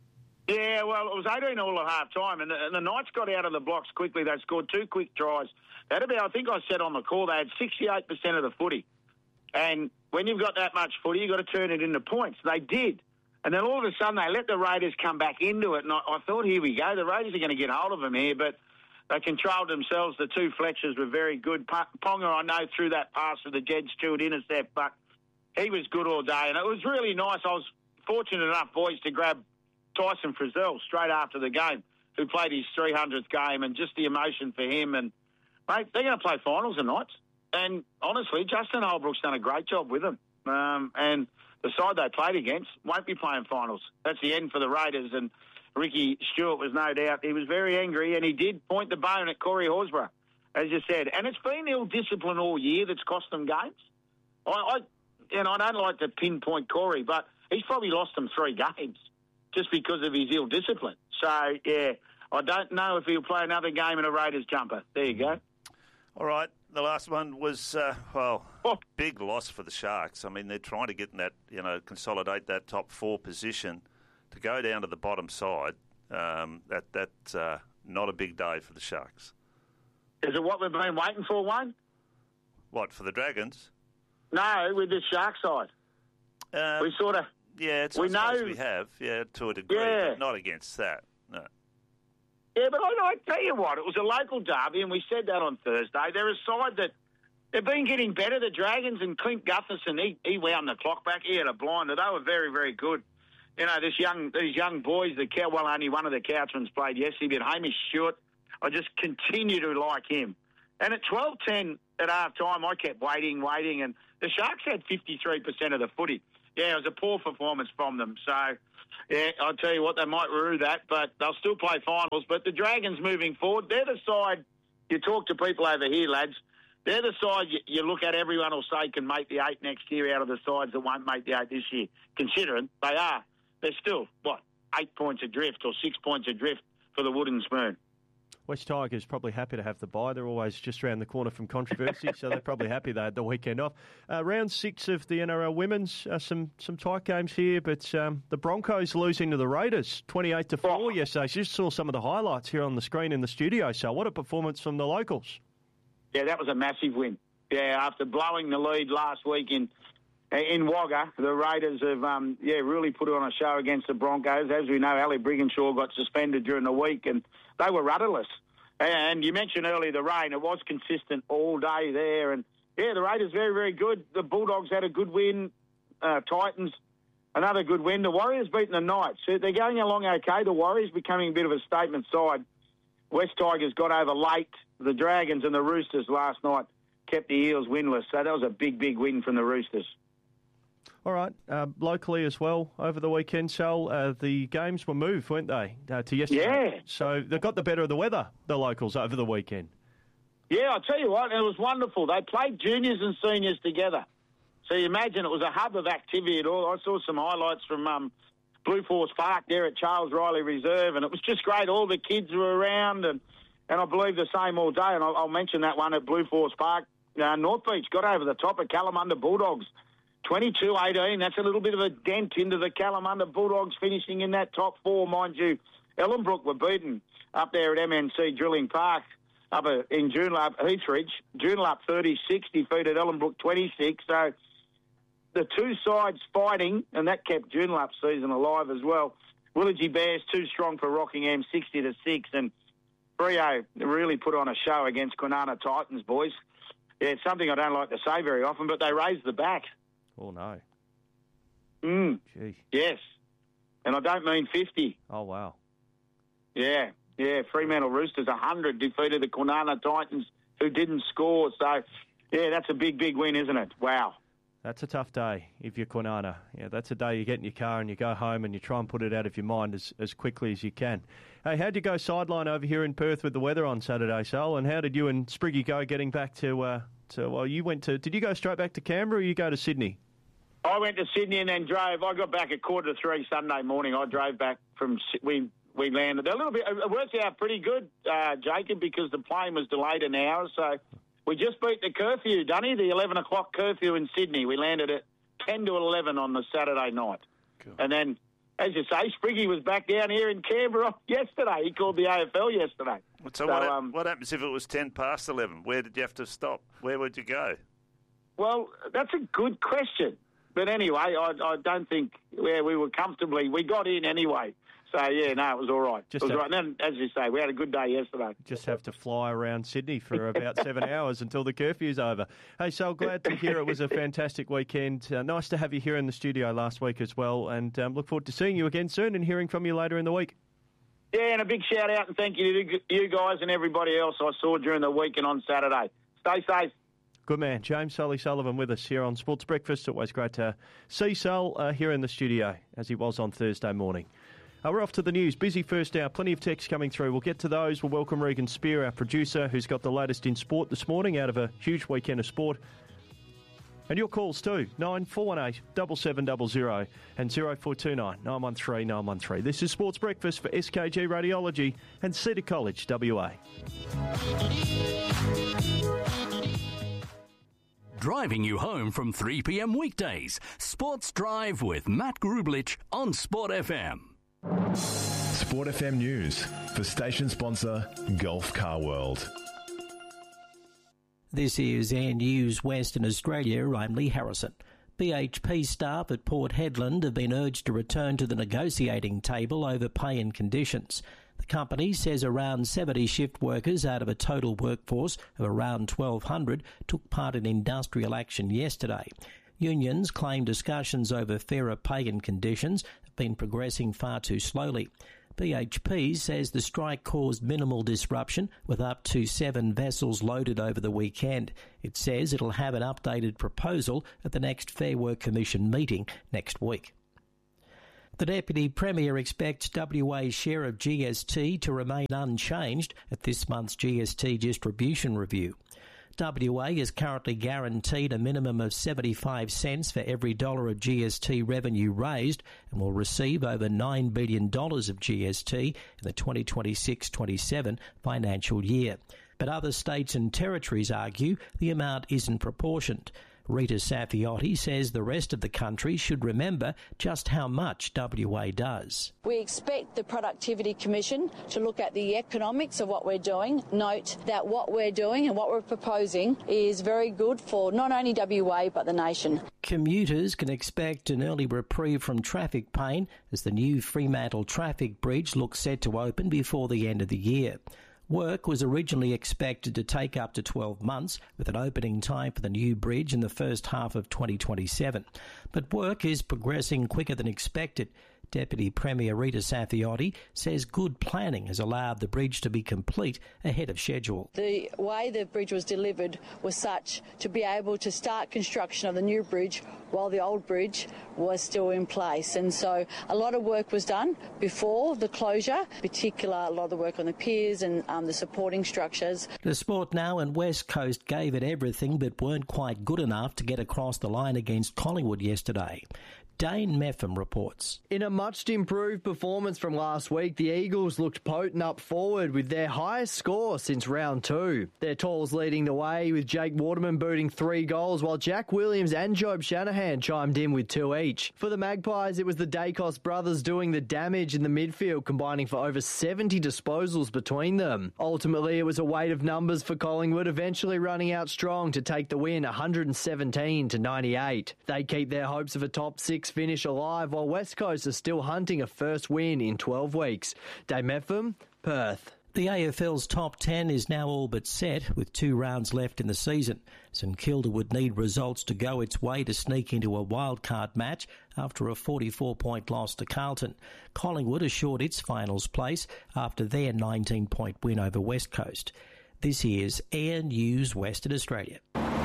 Yeah, well, it was eighteen all at half time, and the, and the Knights got out of the blocks quickly. They scored two quick tries. They had about, I think I said on the call, they had sixty-eight percent of the footy. And when you've got that much footy, you've got to turn it into points. They did. And then all of a sudden, they let the Raiders come back into it. And I, I thought, here we go. The Raiders are going to get hold of them here. But they controlled themselves. The two Fletchers were very good. Ponga, I know, threw that pass for the Jed Stewart intercept, but he was good all day. And it was really nice. I was fortunate enough, boys, to grab Tyson Frizzell straight after the game, who played his three hundredth game, and just the emotion for him. And, mate, they're going to play finals tonight. And, honestly, Justin Holbrook's done a great job with them. Um, and the side they played against won't be playing finals. That's the end for the Raiders. And Ricky Stewart was no doubt, he was very angry, and he did point the bone at Corey Horsburgh, as you said. And it's been ill-discipline all year that's cost them games. I, I, and I don't like to pinpoint Corey, but he's probably lost them three games just because of his ill-discipline. So, yeah, I don't know if he'll play another game in a Raiders jumper. There you go. All right, the last one was, uh, well, Oh. big loss for the Sharks. I mean, they're trying to get in that, you know, consolidate that top four position. To go down to the bottom side, um, that that's uh, not a big day for the Sharks. Is it what we've been waiting for, Wayne? What, for the Dragons? No, with the Shark side. Um, we sort of... Yeah, it's we I suppose know- we have, yeah, to a degree, Yeah. but not against that, no. Yeah, but I, I tell you what, it was a local derby, and we said that on Thursday. They're a side that they've been getting better, the Dragons, and Clint Gutherson, he, he wound the clock back. He had a blinder. They were very, very good. You know, this young these young boys, the cow, well, only one of the Couchmans played yesterday, but Hamish Stewart, I just continue to like him. And at twelve ten at half time, I kept waiting, waiting, and the Sharks had fifty-three percent of the footy. Yeah, it was a poor performance from them. So, yeah, I'll tell you what, they might rue that, but they'll still play finals. But the Dragons moving forward, they're the side, you talk to people over here, lads, they're the side you, you look at, everyone will say can make the eight next year out of the sides that won't make the eight this year, considering they are. They're still, what, eight points adrift or six points adrift for the Wooden Spoon. West Tigers probably happy to have the bye. They're always just around the corner from controversy, so they're probably happy they had the weekend off. Uh, round six of the N R L Women's, uh, some some tight games here, but um, the Broncos losing to the Raiders, twenty-eight to four yesterday. So just saw some of the highlights here on the screen in the studio. So what a performance from the locals. Yeah, that was a massive win. Yeah, after blowing the lead last week in in Wagga, the Raiders have um, yeah really put on a show against the Broncos. As we know, Ali Brigginshaw got suspended during the week, and they were rudderless. And you mentioned earlier the rain. It was consistent all day there. And, yeah, the Raiders very, very good. The Bulldogs had a good win. Uh, Titans, another good win. The Warriors beating the Knights. So they're going along okay. The Warriors becoming a bit of a statement side. West Tigers got over late. The Dragons and the Roosters last night kept the Eels winless. So that was a big, big win from the Roosters. All right, uh, locally as well over the weekend, Sal, uh, the games were moved, weren't they, uh, to yesterday? Yeah. So they got the better of the weather, the locals, over the weekend. Yeah, I'll tell you what, it was wonderful. They played juniors and seniors together. So you imagine it was a hub of activity at all. I saw some highlights from um, Blue Force Park there at Charles Riley Reserve, and it was just great. All the kids were around, and, and I believe the same all day. And I'll, I'll mention that one at Blue Force Park. Uh, North Beach got over the top of Kalamunda Bulldogs. twenty-two eighteen, that's a little bit of a dent into the Kalamunda Bulldogs finishing in that top four, mind you. Ellenbrook were beaten up there at M N C Drilling Park up in Joondalup, Heathridge. Joondalup thirty-six, defeated Ellenbrook twenty-six. So the two sides fighting, and that kept Joondalup's season alive as well. Willagee Bears too strong for Rockingham, sixty to six, and Freo really put on a show against Kwinana Titans, boys. Yeah, it's something I don't like to say very often, but they raised the bat. Oh, no. Mm. Gee. Yes. And I don't mean fifty. Oh, wow. Yeah, yeah. Fremantle Roosters, one hundred, defeated the Kwinana Titans, who didn't score. So, yeah, that's a big, big win, isn't it? Wow. That's a tough day if you're Kwinana. Yeah, that's a day you get in your car and you go home and you try and put it out of your mind as, as quickly as you can. Hey, how'd you go sideline over here in Perth with the weather on Saturday, Sal? And how did you and Spriggy go getting back to, uh, to, well, you went to, did you go straight back to Canberra or you go to Sydney? I went to Sydney and then drove. I got back at quarter to three Sunday morning. I drove back from, we we landed. A little bit, it worked out pretty good, uh, Jacob, because the plane was delayed an hour. So we just beat the curfew, Dunny, the eleven o'clock curfew in Sydney. We landed at ten to eleven on the Saturday night. Cool. And then, as you say, Spriggy was back down here in Canberra yesterday. He called the A F L yesterday. So, so what, um, what happens if it was ten past eleven? Where did you have to stop? Where would you go? Well, that's a good question. But anyway, I, I don't think yeah, we were comfortably. We got in anyway. So, yeah, no, it was all right. Just it was have, all right. And then, as you say, we had a good day yesterday. Just have to fly around Sydney for about seven hours until the curfew's over. Hey, so glad to hear it was a fantastic weekend. Uh, nice to have you here in the studio last week as well. And um, look forward to seeing you again soon and hearing from you later in the week. Yeah, and a big shout out and thank you to you guys and everybody else I saw during the week and on Saturday. Stay safe. Good man. James Sully Sullivan with us here on Sports Breakfast. Always great to see Sul uh, here in the studio, as he was on Thursday morning. Uh, we're off to the news. Busy first hour. Plenty of texts coming through. We'll get to those. We'll welcome Regan Spear, our producer, who's got the latest in sport this morning out of a huge weekend of sport. And your calls too, nine four one eight, seven seven zero zero and zero four two nine, nine one three, nine one three. This is Sports Breakfast for S K G Radiology and Cedar College, W A. Driving you home from three p.m. weekdays. Sports Drive with Matt Grublich on Sport F M. Sport F M News for station sponsor Gulf Car World. This is Air News Western Australia. I'm Lee Harrison. B H P staff at Port Hedland have been urged to return to the negotiating table over pay and conditions. The company says around seventy shift workers out of a total workforce of around twelve hundred took part in industrial action yesterday. Unions claim discussions over fairer pay and conditions have been progressing far too slowly. B H P says the strike caused minimal disruption, with up to seven vessels loaded over the weekend. It says it'll have an updated proposal at the next Fair Work Commission meeting next week. The Deputy Premier expects W A's share of G S T to remain unchanged at this month's G S T distribution review. W A is currently guaranteed a minimum of seventy-five cents for every dollar of G S T revenue raised and will receive over nine billion dollars of G S T in the twenty twenty-six twenty-seven financial year. But other states and territories argue the amount isn't proportioned. Rita Safiotti says the rest of the country should remember just how much W A does. We expect the Productivity Commission to look at the economics of what we're doing. Note that what we're doing and what we're proposing is very good for not only W A but the nation. Commuters can expect an early reprieve from traffic pain as the new Fremantle Traffic Bridge looks set to open before the end of the year. Work was originally expected to take up to twelve months, with an opening time for the new bridge in the first half of twenty twenty-seven. But work is progressing quicker than expected. Deputy Premier Rita Safiotti says good planning has allowed the bridge to be complete ahead of schedule. The way the bridge was delivered was such to be able to start construction of the new bridge while the old bridge was still in place. And so a lot of work was done before the closure, in particular a lot of the work on the piers and um, the supporting structures. The Sport Now and West Coast gave it everything but weren't quite good enough to get across the line against Collingwood yesterday. Dane Meffam reports. In a much improved performance from last week, the Eagles looked potent up forward with their highest score since round two. Their talls leading the way, with Jake Waterman booting three goals, while Jack Williams and Job Shanahan chimed in with two each. For the Magpies, it was the Dacos brothers doing the damage in the midfield, combining for over seventy disposals between them. Ultimately, it was a weight of numbers for Collingwood, eventually running out strong to take the win one hundred seventeen to ninety-eight. They keep their hopes of a top six finish alive, while West Coast are still hunting a first win in twelve weeks. Dave Meffam, Perth. The A F L's top ten is now all but set, with two rounds left in the season. St Kilda would need results to go its way to sneak into a wildcard match after a forty-four point loss to Carlton. Collingwood assured its finals place after their nineteen point win over West Coast. This is Air News Western Australia.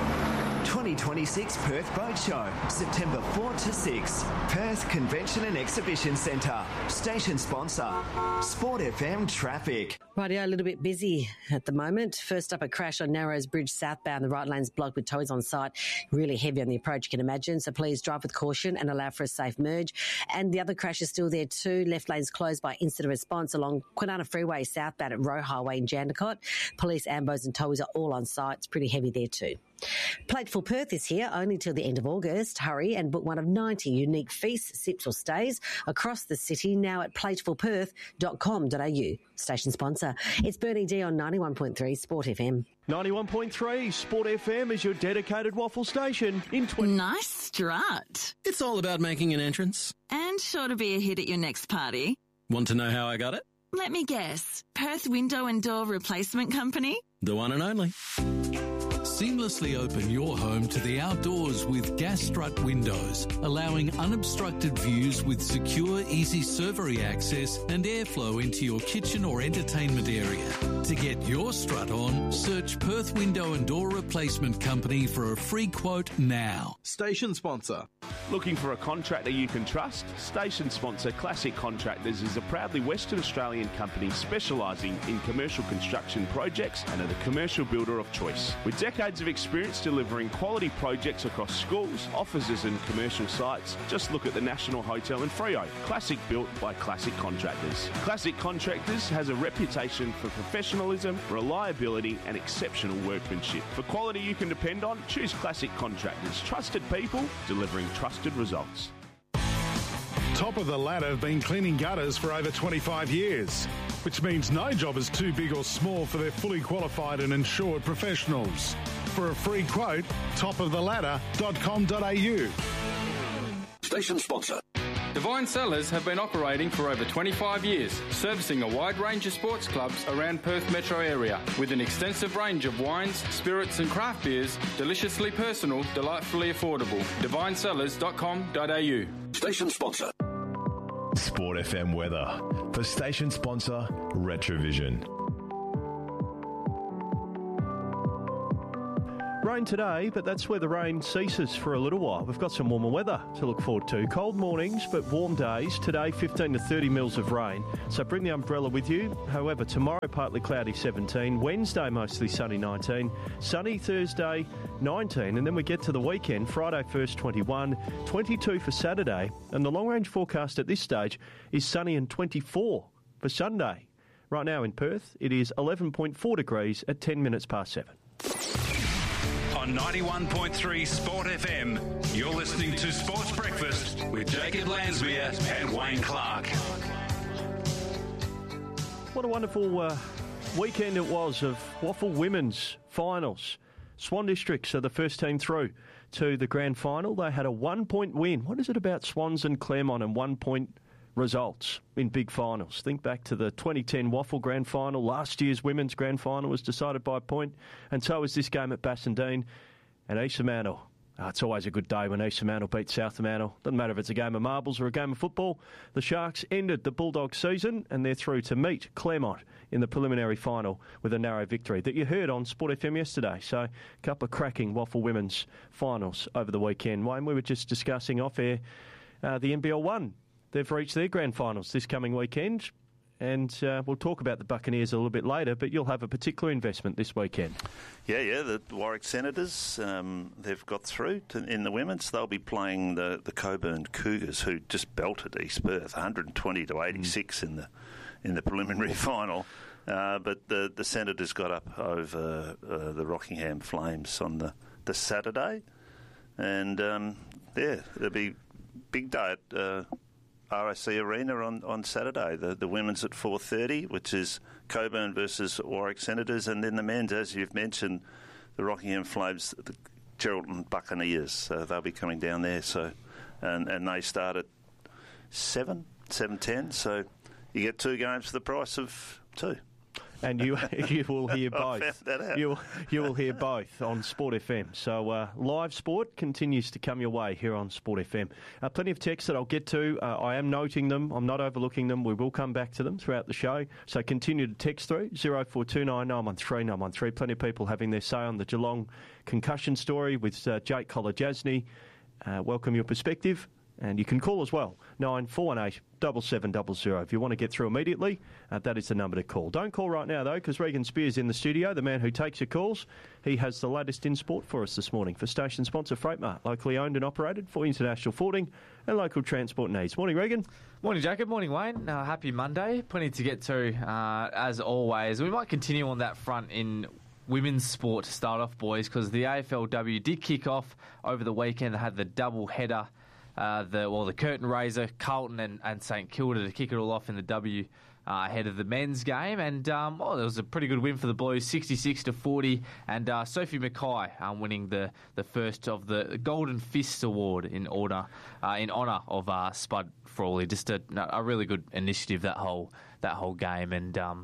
twenty twenty-six Perth Boat Show, September fourth to sixth. Perth Convention and Exhibition Centre. Station sponsor, Sport F M Traffic. Rightio, a little bit busy at the moment. First up, a crash on Narrows Bridge southbound. The right lane's blocked with tows on site. Really heavy on the approach, you can imagine. So please drive with caution and allow for a safe merge. And the other crash is still there too. Left lane's closed by incident response along Kwinana Freeway southbound at Roe Highway in Jandakot. Police, ambos and tows are all on site. It's pretty heavy there too. Plateful Perth is here only till the end of August. Hurry and book one of ninety unique feasts, sips or stays across the city now at plateful perth dot com dot a u. Station sponsor. It's Bernie D on ninety-one point three Sport F M. ninety-one point three Sport F M is your dedicated waffle station in twenty... Nice strut. It's all about making an entrance. And sure to be a hit at your next party. Want to know how I got it? Let me guess. Perth Window and Door Replacement Company? The one and only. Seamlessly open your home to the outdoors with Gas Strut windows, allowing unobstructed views with secure, easy servery access and airflow into your kitchen or entertainment area. To get your strut on, search Perth Window and Door Replacement Company for a free quote now. Station sponsor. Looking for a contractor you can trust? Station sponsor Classic Contractors is a proudly Western Australian company specialising in commercial construction projects and are the commercial builder of choice. With decades of experience delivering quality projects across schools, offices and commercial sites, just look at the National Hotel in Freo. Classic built by Classic Contractors. Classic Contractors has a reputation for professionalism, reliability and exceptional workmanship. For quality you can depend on, choose Classic Contractors. Trusted people delivering trusted results. Top of the Ladder have been cleaning gutters for over twenty-five years, which means no job is too big or small for their fully qualified and insured professionals. For a free quote, top of the ladder dot com dot a u. Station sponsor. Divine Cellars have been operating for over twenty-five years, servicing a wide range of sports clubs around Perth metro area, with an extensive range of wines, spirits and craft beers, deliciously personal, delightfully affordable. divine cellars dot com dot a u. Station sponsor. Sport F M weather for station sponsor Retrovision. Rain today, but that's where the rain ceases for a little while. We've got some warmer weather to look forward to. Cold mornings, but warm days. Today, fifteen to thirty mils of rain. So bring the umbrella with you. However, tomorrow, partly cloudy, seventeen. Wednesday, mostly sunny, nineteen. Sunny Thursday, nineteen. And then we get to the weekend. Friday first, twenty-one. twenty-two for Saturday. And the long-range forecast at this stage is sunny and twenty-four for Sunday. Right now in Perth, it is eleven point four degrees at ten minutes past seven. On ninety-one point three Sport F M, you're listening to Sports Breakfast with Jacob Lansmere and Wayne Clark. What a wonderful uh, weekend it was of Waffle Women's Finals. Swan Districts are the first team through to the grand final. They had a one-point win. What is it about Swans and Claremont and one-point results in big finals? Think back to the twenty ten Waffle Grand Final. Last year's Women's Grand Final was decided by a point, and so was this game at Bassendean. And East Fremantle, oh, it's always a good day when East Fremantle beats South Fremantle. Doesn't matter if it's a game of marbles or a game of football. The Sharks ended the Bulldogs season, and they're through to meet Claremont in the preliminary final with a narrow victory that you heard on Sport F M yesterday. So a couple of cracking Waffle Women's Finals over the weekend. Wayne, we were just discussing off air uh, the N B L one. They've reached their grand finals this coming weekend, and uh, we'll talk about the Buccaneers a little bit later, but you'll have a particular investment this weekend. Yeah, yeah, the Warwick Senators, um, they've got through to, in the women's. They'll be playing the, the Coburn Cougars, who just belted East Perth, one hundred twenty to eighty-six mm. in the in the preliminary final. Uh, but the, the Senators got up over uh, the Rockingham Flames on the, the Saturday, and um, yeah, there'll be big day at Uh, R S C Arena on, on Saturday. The the women's at four thirty, which is Coburn versus Warwick Senators, and then the men's, as you've mentioned, the Rockingham Flames, the Geraldton Buccaneers. Uh, they'll be coming down there. So, and and they start at seven, seven ten. So you get two games for the price of two. And you you will hear both. I found that out. You you will hear both on Sport F M. So uh, live sport continues to come your way here on Sport F M. Uh, plenty of texts that I'll get to. Uh, I am noting them. I'm not overlooking them. We will come back to them throughout the show. So continue to text through zero four two nine nine one three nine one three. Plenty of people having their say on the Geelong concussion story with uh, Jake Kolodjasny. Uh, welcome your perspective. And you can call as well, nine four one eight, seven seven zero zero. If you want to get through immediately, uh, that is the number to call. Don't call right now, though, because Regan Spears in the studio, the man who takes your calls. He has the latest in sport for us this morning for station sponsor Freightmart, locally owned and operated for international forwarding and local transport needs. Morning, Regan. Morning, Jacob. Morning, Wayne. Uh, happy Monday. Plenty to get to, uh, as always. We might continue on that front in women's sport to start off, boys, because the A F L W did kick off over the weekend. They had the double header. Uh, the well, the curtain raiser, Carlton and, and St Kilda to kick it all off in the W uh, ahead of the men's game, and um, oh, there was a pretty good win for the Blues, sixty-six to forty, and uh, Sophie Mackay um, winning the, the first of the Golden Fist Award in order uh, in honour of uh, Spud Frawley. Just a, a really good initiative, that whole that whole game, and um,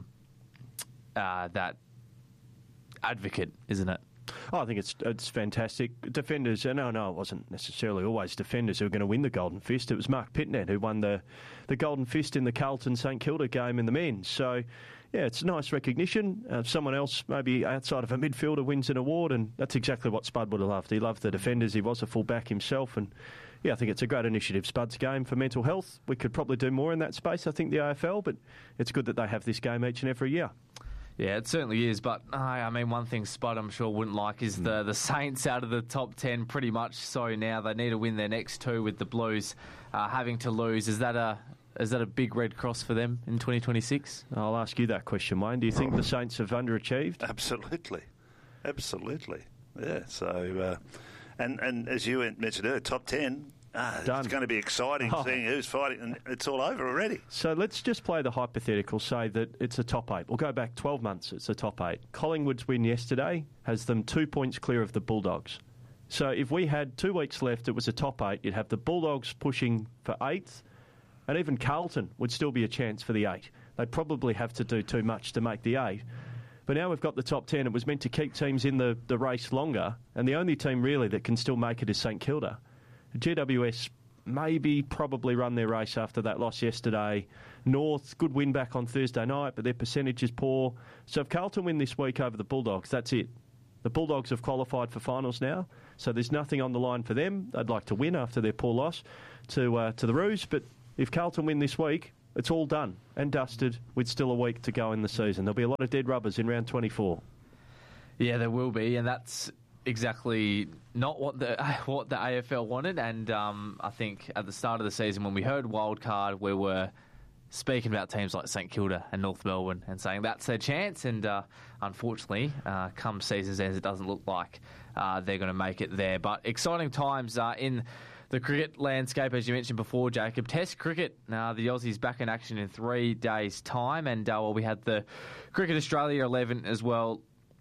uh, that advocate, isn't it? Oh, I think it's it's fantastic. Defenders, no, no, it wasn't necessarily always defenders who were going to win the Golden Fist. It was Mark Pitnet who won the, the Golden Fist in the Carlton-St Kilda game in the men's. So, yeah, it's nice recognition. Uh, someone else, maybe outside of a midfielder, wins an award, and that's exactly what Spud would have loved. He loved the defenders. He was a full-back himself, and, yeah, I think it's a great initiative. Spud's game for mental health. We could probably do more in that space, I think, the A F L, but it's good that they have this game each and every year. Yeah, it certainly is, but uh, I mean, one thing Spud I'm sure wouldn't like is the, the Saints out of the top ten, pretty much so now. They need to win their next two with the Blues uh, having to lose. Is that a is that a big red cross for them in twenty twenty-six? I'll ask you that question, Wayne. Do you think the Saints have underachieved? Absolutely. Absolutely. Yeah, so, uh, and, and as you mentioned earlier, top ten... Ah, it's going to be exciting oh. seeing who's fighting, and it's all over already. So let's just play the hypothetical, say that it's a top eight. We'll go back twelve months, it's a top eight. Collingwood's win yesterday has them two points clear of the Bulldogs. So if we had two weeks left, it was a top eight, you'd have the Bulldogs pushing for eighth, and even Carlton would still be a chance for the eight. They'd probably have to do too much to make the eight. But now we've got the top ten. It was meant to keep teams in the, the race longer, and the only team really that can still make it is St Kilda. G W S maybe probably run their race after that loss yesterday. North, good win back on Thursday night, but their percentage is poor. So if Carlton win this week over the Bulldogs, that's it. The Bulldogs have qualified for finals now, so there's nothing on the line for them. They'd like to win after their poor loss to uh, to the Roos, but if Carlton win this week, it's all done and dusted with still a week to go in the season. There'll be a lot of dead rubbers in round twenty-four. Yeah, there will be, and that's exactly not what the what the A F L wanted. And um, I think at the start of the season, when we heard wildcard, we were speaking about teams like St Kilda and North Melbourne and saying that's their chance. And uh, unfortunately, uh, come season's end, it doesn't look like uh, they're going to make it there. But exciting times uh, in the cricket landscape, as you mentioned before, Jacob. Test cricket, uh, the Aussies back in action in three days' time. And uh, well, we had the Cricket Australia eleven as well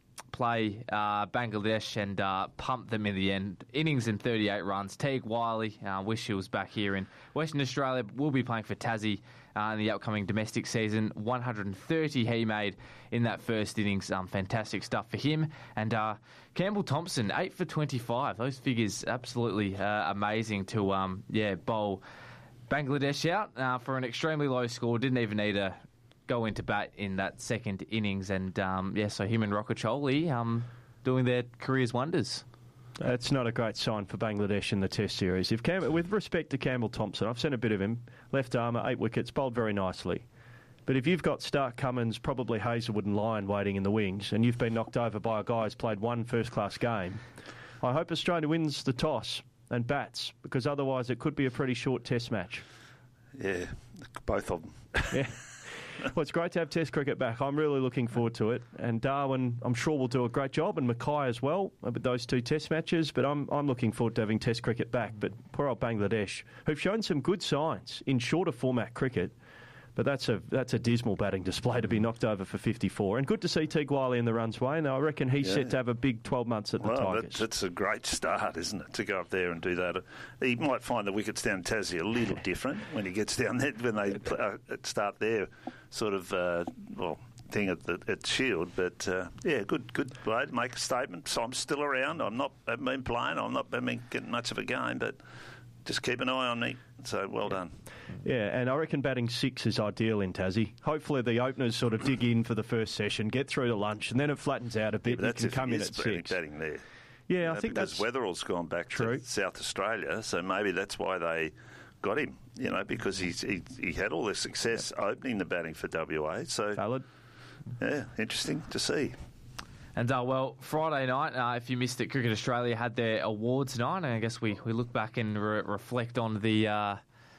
play uh, Bangladesh and uh, pump them in the end. Innings in thirty-eight runs. Teague Wiley, uh, wish he was back here in Western Australia, will be playing for Tassie uh, in the upcoming domestic season. one hundred thirty he made in that first innings. Um, fantastic stuff for him. And uh, Campbell Thompson, eight for twenty-five. Those figures absolutely uh, amazing to um, yeah bowl Bangladesh out uh, for an extremely low score. Didn't even need a go into bat in that second innings. And, um, yeah, so him and Rockacholi um, doing their careers wonders. That's not a great sign for Bangladesh in the Test series. If Cam- with respect to Campbell Thompson, I've seen a bit of him. Left armour, eight wickets, bowled very nicely. But if you've got Stark, Cummins, probably Hazelwood and Lyon waiting in the wings, and you've been knocked over by a guy who's played one first-class game, I hope Australia wins the toss and bats, because otherwise it could be a pretty short Test match. Yeah, both of them. Yeah. Well, it's great to have Test cricket back. I'm really looking forward to it. And Darwin, I'm sure, will do a great job, and Mackay as well with those two Test matches. But I'm I'm looking forward to having Test cricket back. But poor old Bangladesh, who've shown some good signs in shorter format cricket. But that's a that's a dismal batting display to be knocked over for fifty-four. And good to see Teague Wiley in the runs way. And I reckon he's yeah. set to have a big twelve months at the well, Tigers. That's, that's a great start, isn't it, to go up there and do that. He might find the wickets down Tassie a little different when he gets down there, when they uh, start their sort of, uh, well, thing at the at Shield. But, uh, yeah, good good way to make a statement. So I'm still around. I'm not, I haven't been playing. I'm not been getting much of a game, but just keep an eye on me. So well done. Yeah, and I reckon batting six is ideal in Tassie. Hopefully the openers sort of dig in for the first session, get through to lunch, and then it flattens out a bit Yeah, and you can come in at six. Batting there. Yeah, you I know, think because that's... Weatherall's gone back true. to South Australia, so maybe that's why they got him, you know, because he's, he he had all the success yep. opening the batting for W A. So valid. Yeah, interesting to see. And, uh, well, Friday night, uh, if you missed it, Cricket Australia had their awards night, and I guess we, we look back and re- reflect on the uh,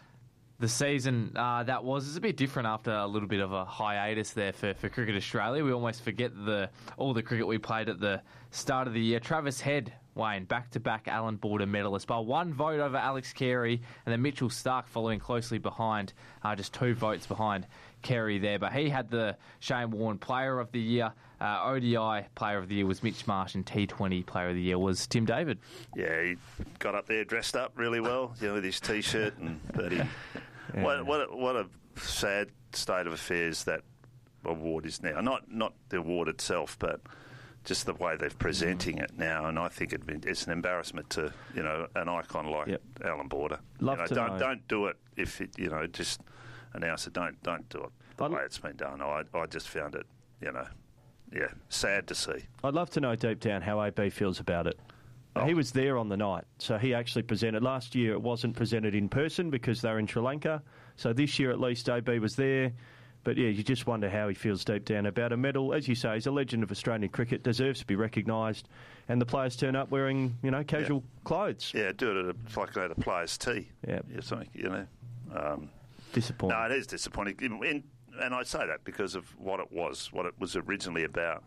the season uh, that was. It's a bit different after a little bit of a hiatus there for, for Cricket Australia. We almost forget the all the cricket we played at the start of the year. Travis Head, Wayne, back-to-back Allan Border medalist, by one vote over Alex Carey, and then Mitchell Starc following closely behind, uh, just two votes behind Carey there. But he had the Shane Warne Player of the Year. Uh, O D I Player of the Year was Mitch Marsh, and T twenty Player of the Year was Tim David. Yeah, he got up there dressed up really well, you know, with his T-shirt. and but he, yeah. what, what, a, what a sad state of affairs that award is now. Not not the award itself, but just the way they're presenting it now. And I think it, it's an embarrassment to, you know, an icon like yep. Allan Border. Love you know, to don't, know. Don't do it if, it, you know, just announce it. Don't, don't do it the I'd, way it's been done. I, I just found it, you know, yeah, sad to see. I'd love to know deep down how A B feels about it. Oh. He was there on the night, so he actually presented. Last year it wasn't presented in person because they were in Sri Lanka, so this year at least A B was there. But yeah, you just wonder how he feels deep down about a medal. As you say, he's a legend of Australian cricket, deserves to be recognised, and the players turn up wearing, you know, casual yeah. clothes. Yeah, do it at a, like at a player's tee. Yeah. yeah something, you know. Um, disappointing. No, it is disappointing. In, and I say that because of what it was, what it was originally about.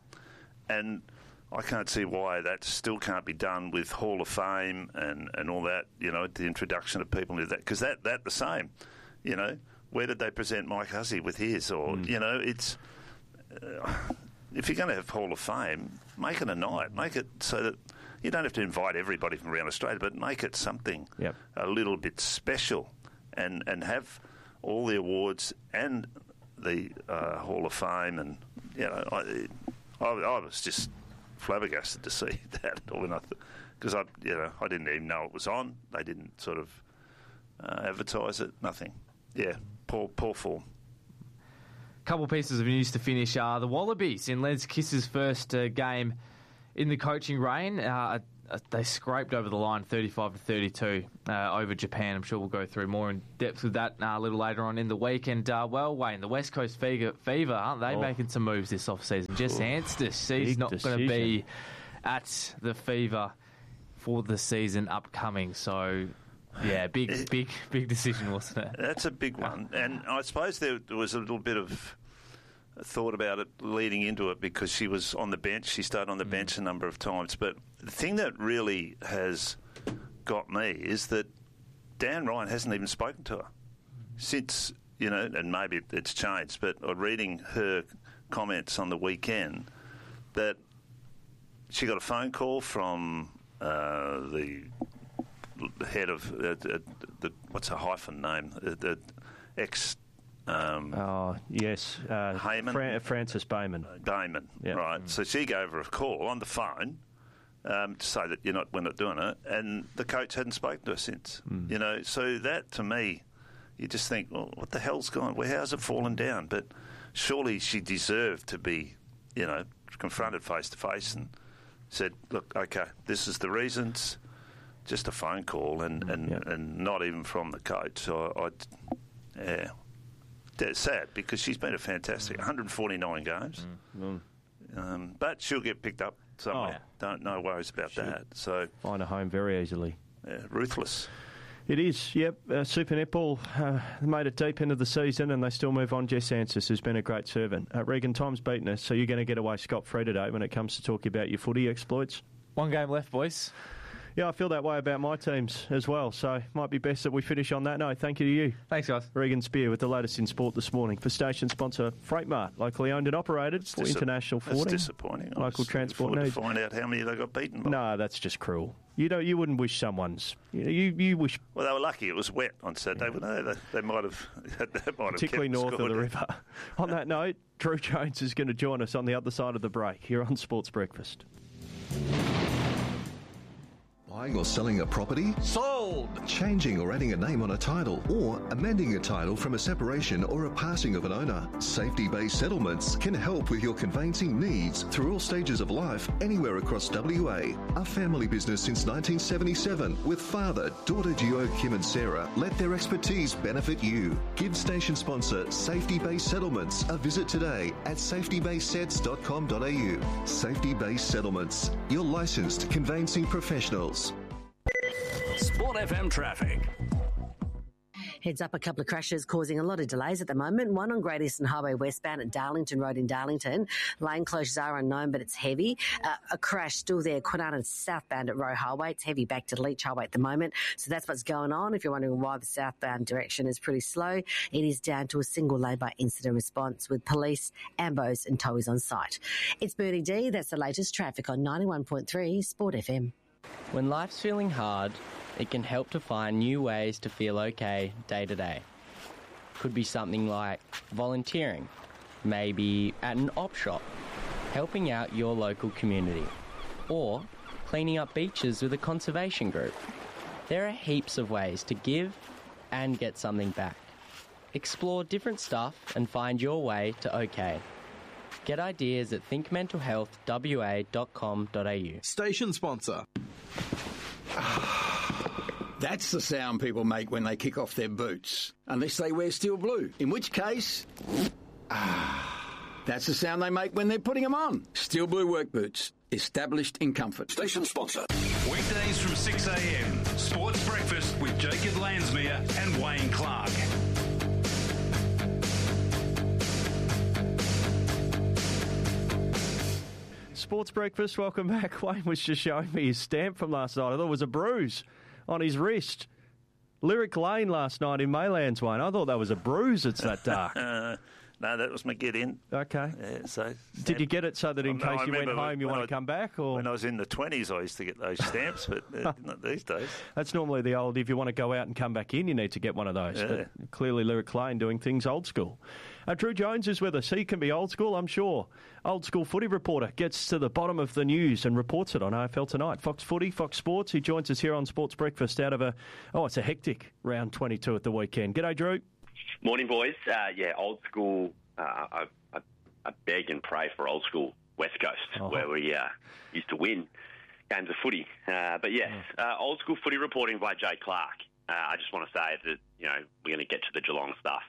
And I can't see why that still can't be done with Hall of Fame and, and all that, you know, the introduction of people into that. Because that, that the same, you know. Where did they present Mike Hussey with his? Or, mm. you know, it's... Uh, if you're going to have Hall of Fame, make it a night. Make it so that you don't have to invite everybody from around Australia, but make it something yep. a little bit special and, and have all the awards and the uh, Hall of Fame. And, you know, I, I, I was just flabbergasted to see that. Because, I, I, you know, I didn't even know it was on. They didn't sort of... uh, advertise it, nothing. Yeah, poor, poor form. Couple pieces of news to finish. Uh, the Wallabies in Les Kiss's first uh, game in the coaching reign, uh, they scraped over the line thirty-five to thirty-two uh, over Japan. I'm sure we'll go through more in depth with that uh, a little later on in the week. And, uh, well, Wayne, the West Coast Fever, fever aren't they, oh. making some moves this off-season? Jess Anstice, she's not going to be at the Fever for the season upcoming. So, yeah, big, big, big decision, wasn't it? That's a big one. And I suppose there was a little bit of thought about it leading into it because she was on the bench. She started on the mm. bench a number of times. But the thing that really has got me is that Dan Ryan hasn't even spoken to her since, you know, and maybe it's changed, but reading her comments on the weekend that she got a phone call from uh, the head of uh, the, the, what's her hyphen name? The, the ex... Um, oh, yes. Uh, Heyman? Fra- Frances Bayman. Bayman, yep. Right. Mm. So she gave her a call on the phone um, to say that you're not, we're not doing it, and the coach hadn't spoken to her since. Mm. You know, so that, to me, you just think, well, what the hell's going on? Well, how's it fallen down? But surely she deserved to be, you know, confronted face-to-face and said, look, OK, this is the reasons, just a phone call and, mm. and, yep. and not even from the coach. So I, yeah... It's sad because she's been a fantastic one hundred forty-nine games, mm. um, but she'll get picked up somewhere. Oh. Don't no worries about she'll that. So find a home very easily. Yeah, ruthless. It is. Yep. Uh, Super Netball uh, made it deep into the season, and they still move on. Jess Anstice has been a great servant. Uh, Regan, time's beaten us, so you're going to get away scot free today when it comes to talking about your footy exploits. One game left, boys. Yeah, I feel that way about my teams as well, so might be best that we finish on that note. Thank you to you. Thanks, guys. Regan Spear with the latest in sport this morning. For station sponsor Freight Mart, locally owned and operated it's for dis- international that's forwarding. That's disappointing. Local transport needs. To find out how many they got beaten by. No, that's just cruel. You don't. You wouldn't wish someone's. You know, you, you wish. Well, they were lucky. It was wet on Saturday, yeah. but they, they might have. They might Particularly have north scored. of the river. On that note, Drew Jones is going to join us on the other side of the break here on Sports Breakfast. Buying or selling a property? Sold! Changing or adding a name on a title, or amending a title from a separation or a passing of an owner. Safety-based settlements can help with your conveyancing needs through all stages of life, anywhere across W A. A family business since nineteen seventy-seven, with father, daughter Gio, Kim and Sarah, let their expertise benefit you. Give station sponsor Safety-based Settlements a visit today at safety based sets dot com dot a u. Safety-based Settlements, your licensed conveyancing professionals. Sport F M traffic. Heads up, a couple of crashes causing a lot of delays at the moment. One on Great Eastern Highway westbound at Darlington Road in Darlington. Lane closures are unknown, but it's heavy. Uh, a crash still there, Kwinana southbound at Roe Highway. It's heavy back to Leach Highway at the moment. So that's what's going on. If you're wondering why the southbound direction is pretty slow, it is down to a single lane by incident response with police, ambos and towies on site. It's Bernie D. That's the latest traffic on ninety-one point three Sport F M. When life's feeling hard, it can help to find new ways to feel okay day to day. Could be something like volunteering, maybe at an op shop, helping out your local community, or cleaning up beaches with a conservation group. There are heaps of ways to give and get something back. Explore different stuff and find your way to okay. Get ideas at think mental health w a dot com dot a u. Station sponsor. That's the sound people make when they kick off their boots. Unless they wear steel blue. In which case... that's the sound they make when they're putting them on. Steel blue work boots. Established in comfort. Station sponsor. Weekdays from six a m. Sports Breakfast with Jacob Landsmere and Wayne Clark. Sports Breakfast, welcome back. Wayne was just showing me his stamp from last night. I thought it was a bruise on his wrist. Lyric Lane last night in Maylands, Wayne. I thought that was a bruise. It's that dark. uh, no, that was my get in. Okay. Yeah, so did you get it so that in well, case no, you went home you want I, to come back? Or when I was in the twenties, I used to get those stamps, but uh, not these days. That's normally the old, if you want to go out and come back in, you need to get one of those. Yeah. But clearly Lyric Lane doing things old school. Uh, Drew Jones is with us. He can be old school, I'm sure. Old school footy reporter, gets to the bottom of the news and reports it on A F L Tonight. Fox Footy, Fox Sports. He joins us here on Sports Breakfast out of a, oh, it's a hectic round twenty-two at the weekend. G'day, Drew. Morning, boys. Uh, yeah, old school. Uh, I, I, I beg and pray for old school West Coast, oh. where we uh, used to win games of footy. Uh, but yes, uh, old school footy reporting by Jay Clark. Uh, I just want to say that, you know, we're going to get to the Geelong stuff.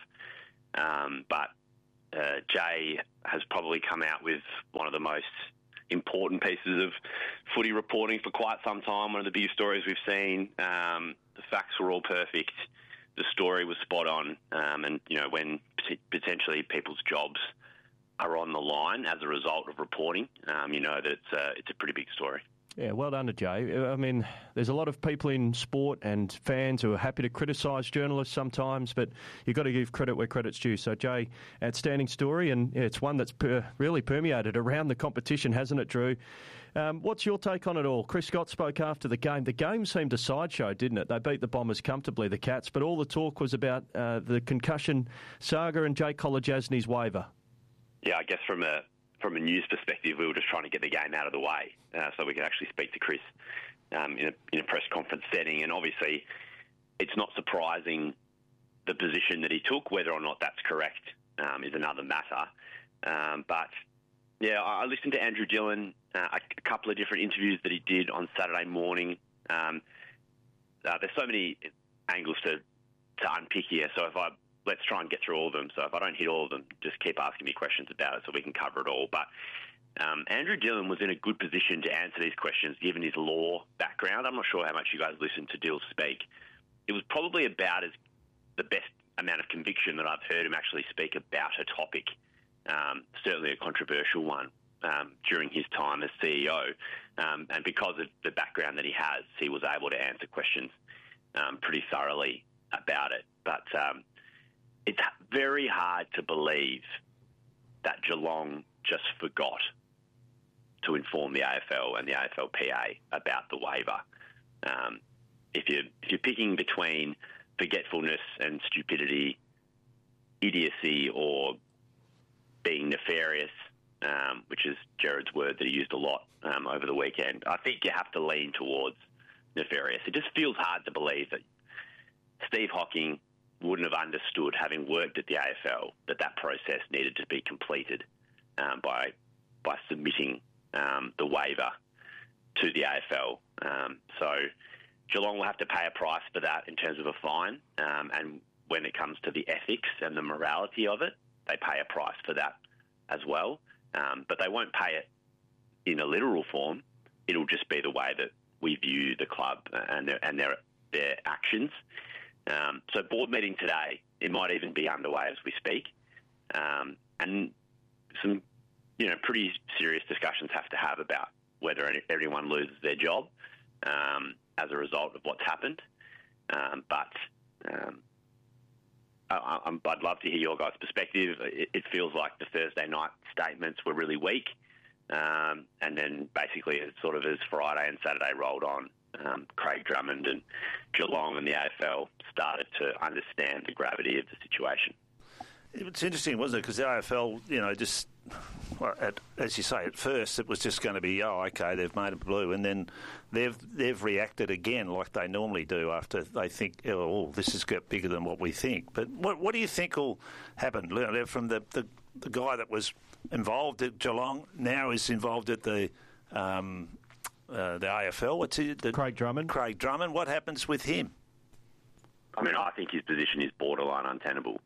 Um, but uh, Jay has probably come out with one of the most important pieces of footy reporting for quite some time. One of the biggest stories we've seen. Um, the facts were all perfect. The story was spot on. Um, and, you know, when potentially people's jobs are on the line as a result of reporting, um, you know that it's a, it's a pretty big story. Yeah, well done to Jay. I mean, there's a lot of people in sport and fans who are happy to criticise journalists sometimes, but you've got to give credit where credit's due. So, Jay, outstanding story, and yeah, it's one that's per, really permeated around the competition, hasn't it, Drew? Um, what's your take on it all? Chris Scott spoke after the game. The game seemed a sideshow, didn't it? They beat the Bombers comfortably, the Cats, but all the talk was about uh, the concussion saga and Jake Kolodjasny's waiver. Yeah, I guess from a from a news perspective, we were just trying to get the game out of the way uh, so we could actually speak to Chris um, in, a, in a press conference setting. And obviously, it's not surprising the position that he took. Whether or not that's correct um, is another matter. Um, but, yeah, I listened to Andrew Dillon, uh, a, a couple of different interviews that he did on Saturday morning. Um, uh, there's so many angles to, to unpick here, so if I... let's try and get through all of them. So if I don't hit all of them, just keep asking me questions about it so we can cover it all. But um, Andrew Dillon was in a good position to answer these questions given his law background. I'm not sure how much you guys listened to Dill speak. It was probably about as the best amount of conviction that I've heard him actually speak about a topic, um, certainly a controversial one, um, during his time as C E O. Um, and because of the background that he has, he was able to answer questions um, pretty thoroughly about it. But... Um, It's very hard to believe that Geelong just forgot to inform the A F L and the A F L P A about the waiver. Um, if you're, if you're picking between forgetfulness and stupidity, idiocy or being nefarious, um, which is Jared's word that he used a lot um, over the weekend, I think you have to lean towards nefarious. It just feels hard to believe that Steve Hocking wouldn't have understood, having worked at the A F L, that that process needed to be completed um, by by submitting um, the waiver to the A F L. Um, so Geelong will have to pay a price for that in terms of a fine. Um, and when it comes to the ethics and the morality of it, they pay a price for that as well. Um, but they won't pay it in a literal form. It'll just be the way that we view the club and their, and their, their actions. Um, so board meeting today, it might even be underway as we speak. Um, and some, you know, pretty serious discussions have to have about whether any, everyone loses their job um, as a result of what's happened. Um, but um, I, I'm, I'd love to hear your guys' perspective. It, it feels like the Thursday night statements were really weak. Um, and then basically it's sort of as Friday and Saturday rolled on, Um, Craig Drummond and Geelong and the A F L started to understand the gravity of the situation. It's interesting, wasn't it? Because the A F L, you know, just, well, at, as you say, at first it was just going to be, oh, okay, they've made it blue, and then they've they've reacted again like they normally do after they think, oh, this has got bigger than what we think. But what what do you think will happen from the, the, the guy that was involved at Geelong now is involved at the... Um, Uh, the A F L, what's it? The, Craig Drummond. Craig Drummond. What happens with him? I mean, I think his position is borderline untenable.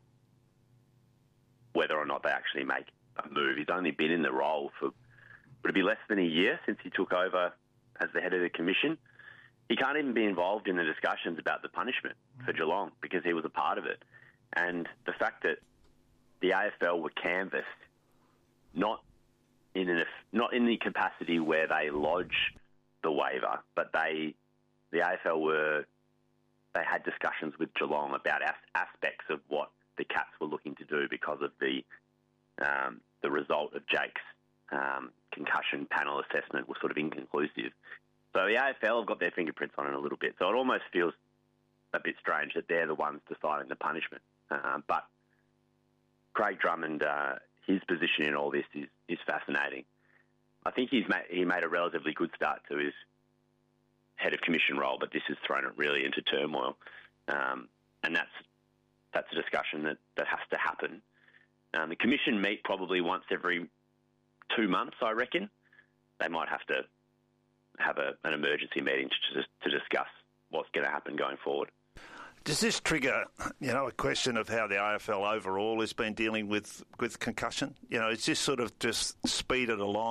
Whether or not they actually make a move, he's only been in the role for would it be less than a year since he took over as the head of the commission. He can't even be involved in the discussions about the punishment for Geelong because he was a part of it. And the fact that the A F L were canvassed, not in an, not in the capacity where they lodge the waiver, but they, the A F L were, they had discussions with Geelong about as, aspects of what the Cats were looking to do because of the um, the result of Jake's um, concussion panel assessment was sort of inconclusive. So the A F L have got their fingerprints on it a little bit. So it almost feels a bit strange that they're the ones deciding the punishment. Uh, but Craig Drummond, uh, his position in all this is, is fascinating. I think he's made, he made a relatively good start to his head of commission role, but this has thrown it really into turmoil. Um, and that's that's a discussion that, that has to happen. Um, the commission meet probably once every two months, I reckon. They might have to have a, an emergency meeting to, to, to discuss what's going to happen going forward. Does this trigger, you know, a question of how the A F L overall has been dealing with, with concussion? You know, it's just sort of just speeded along.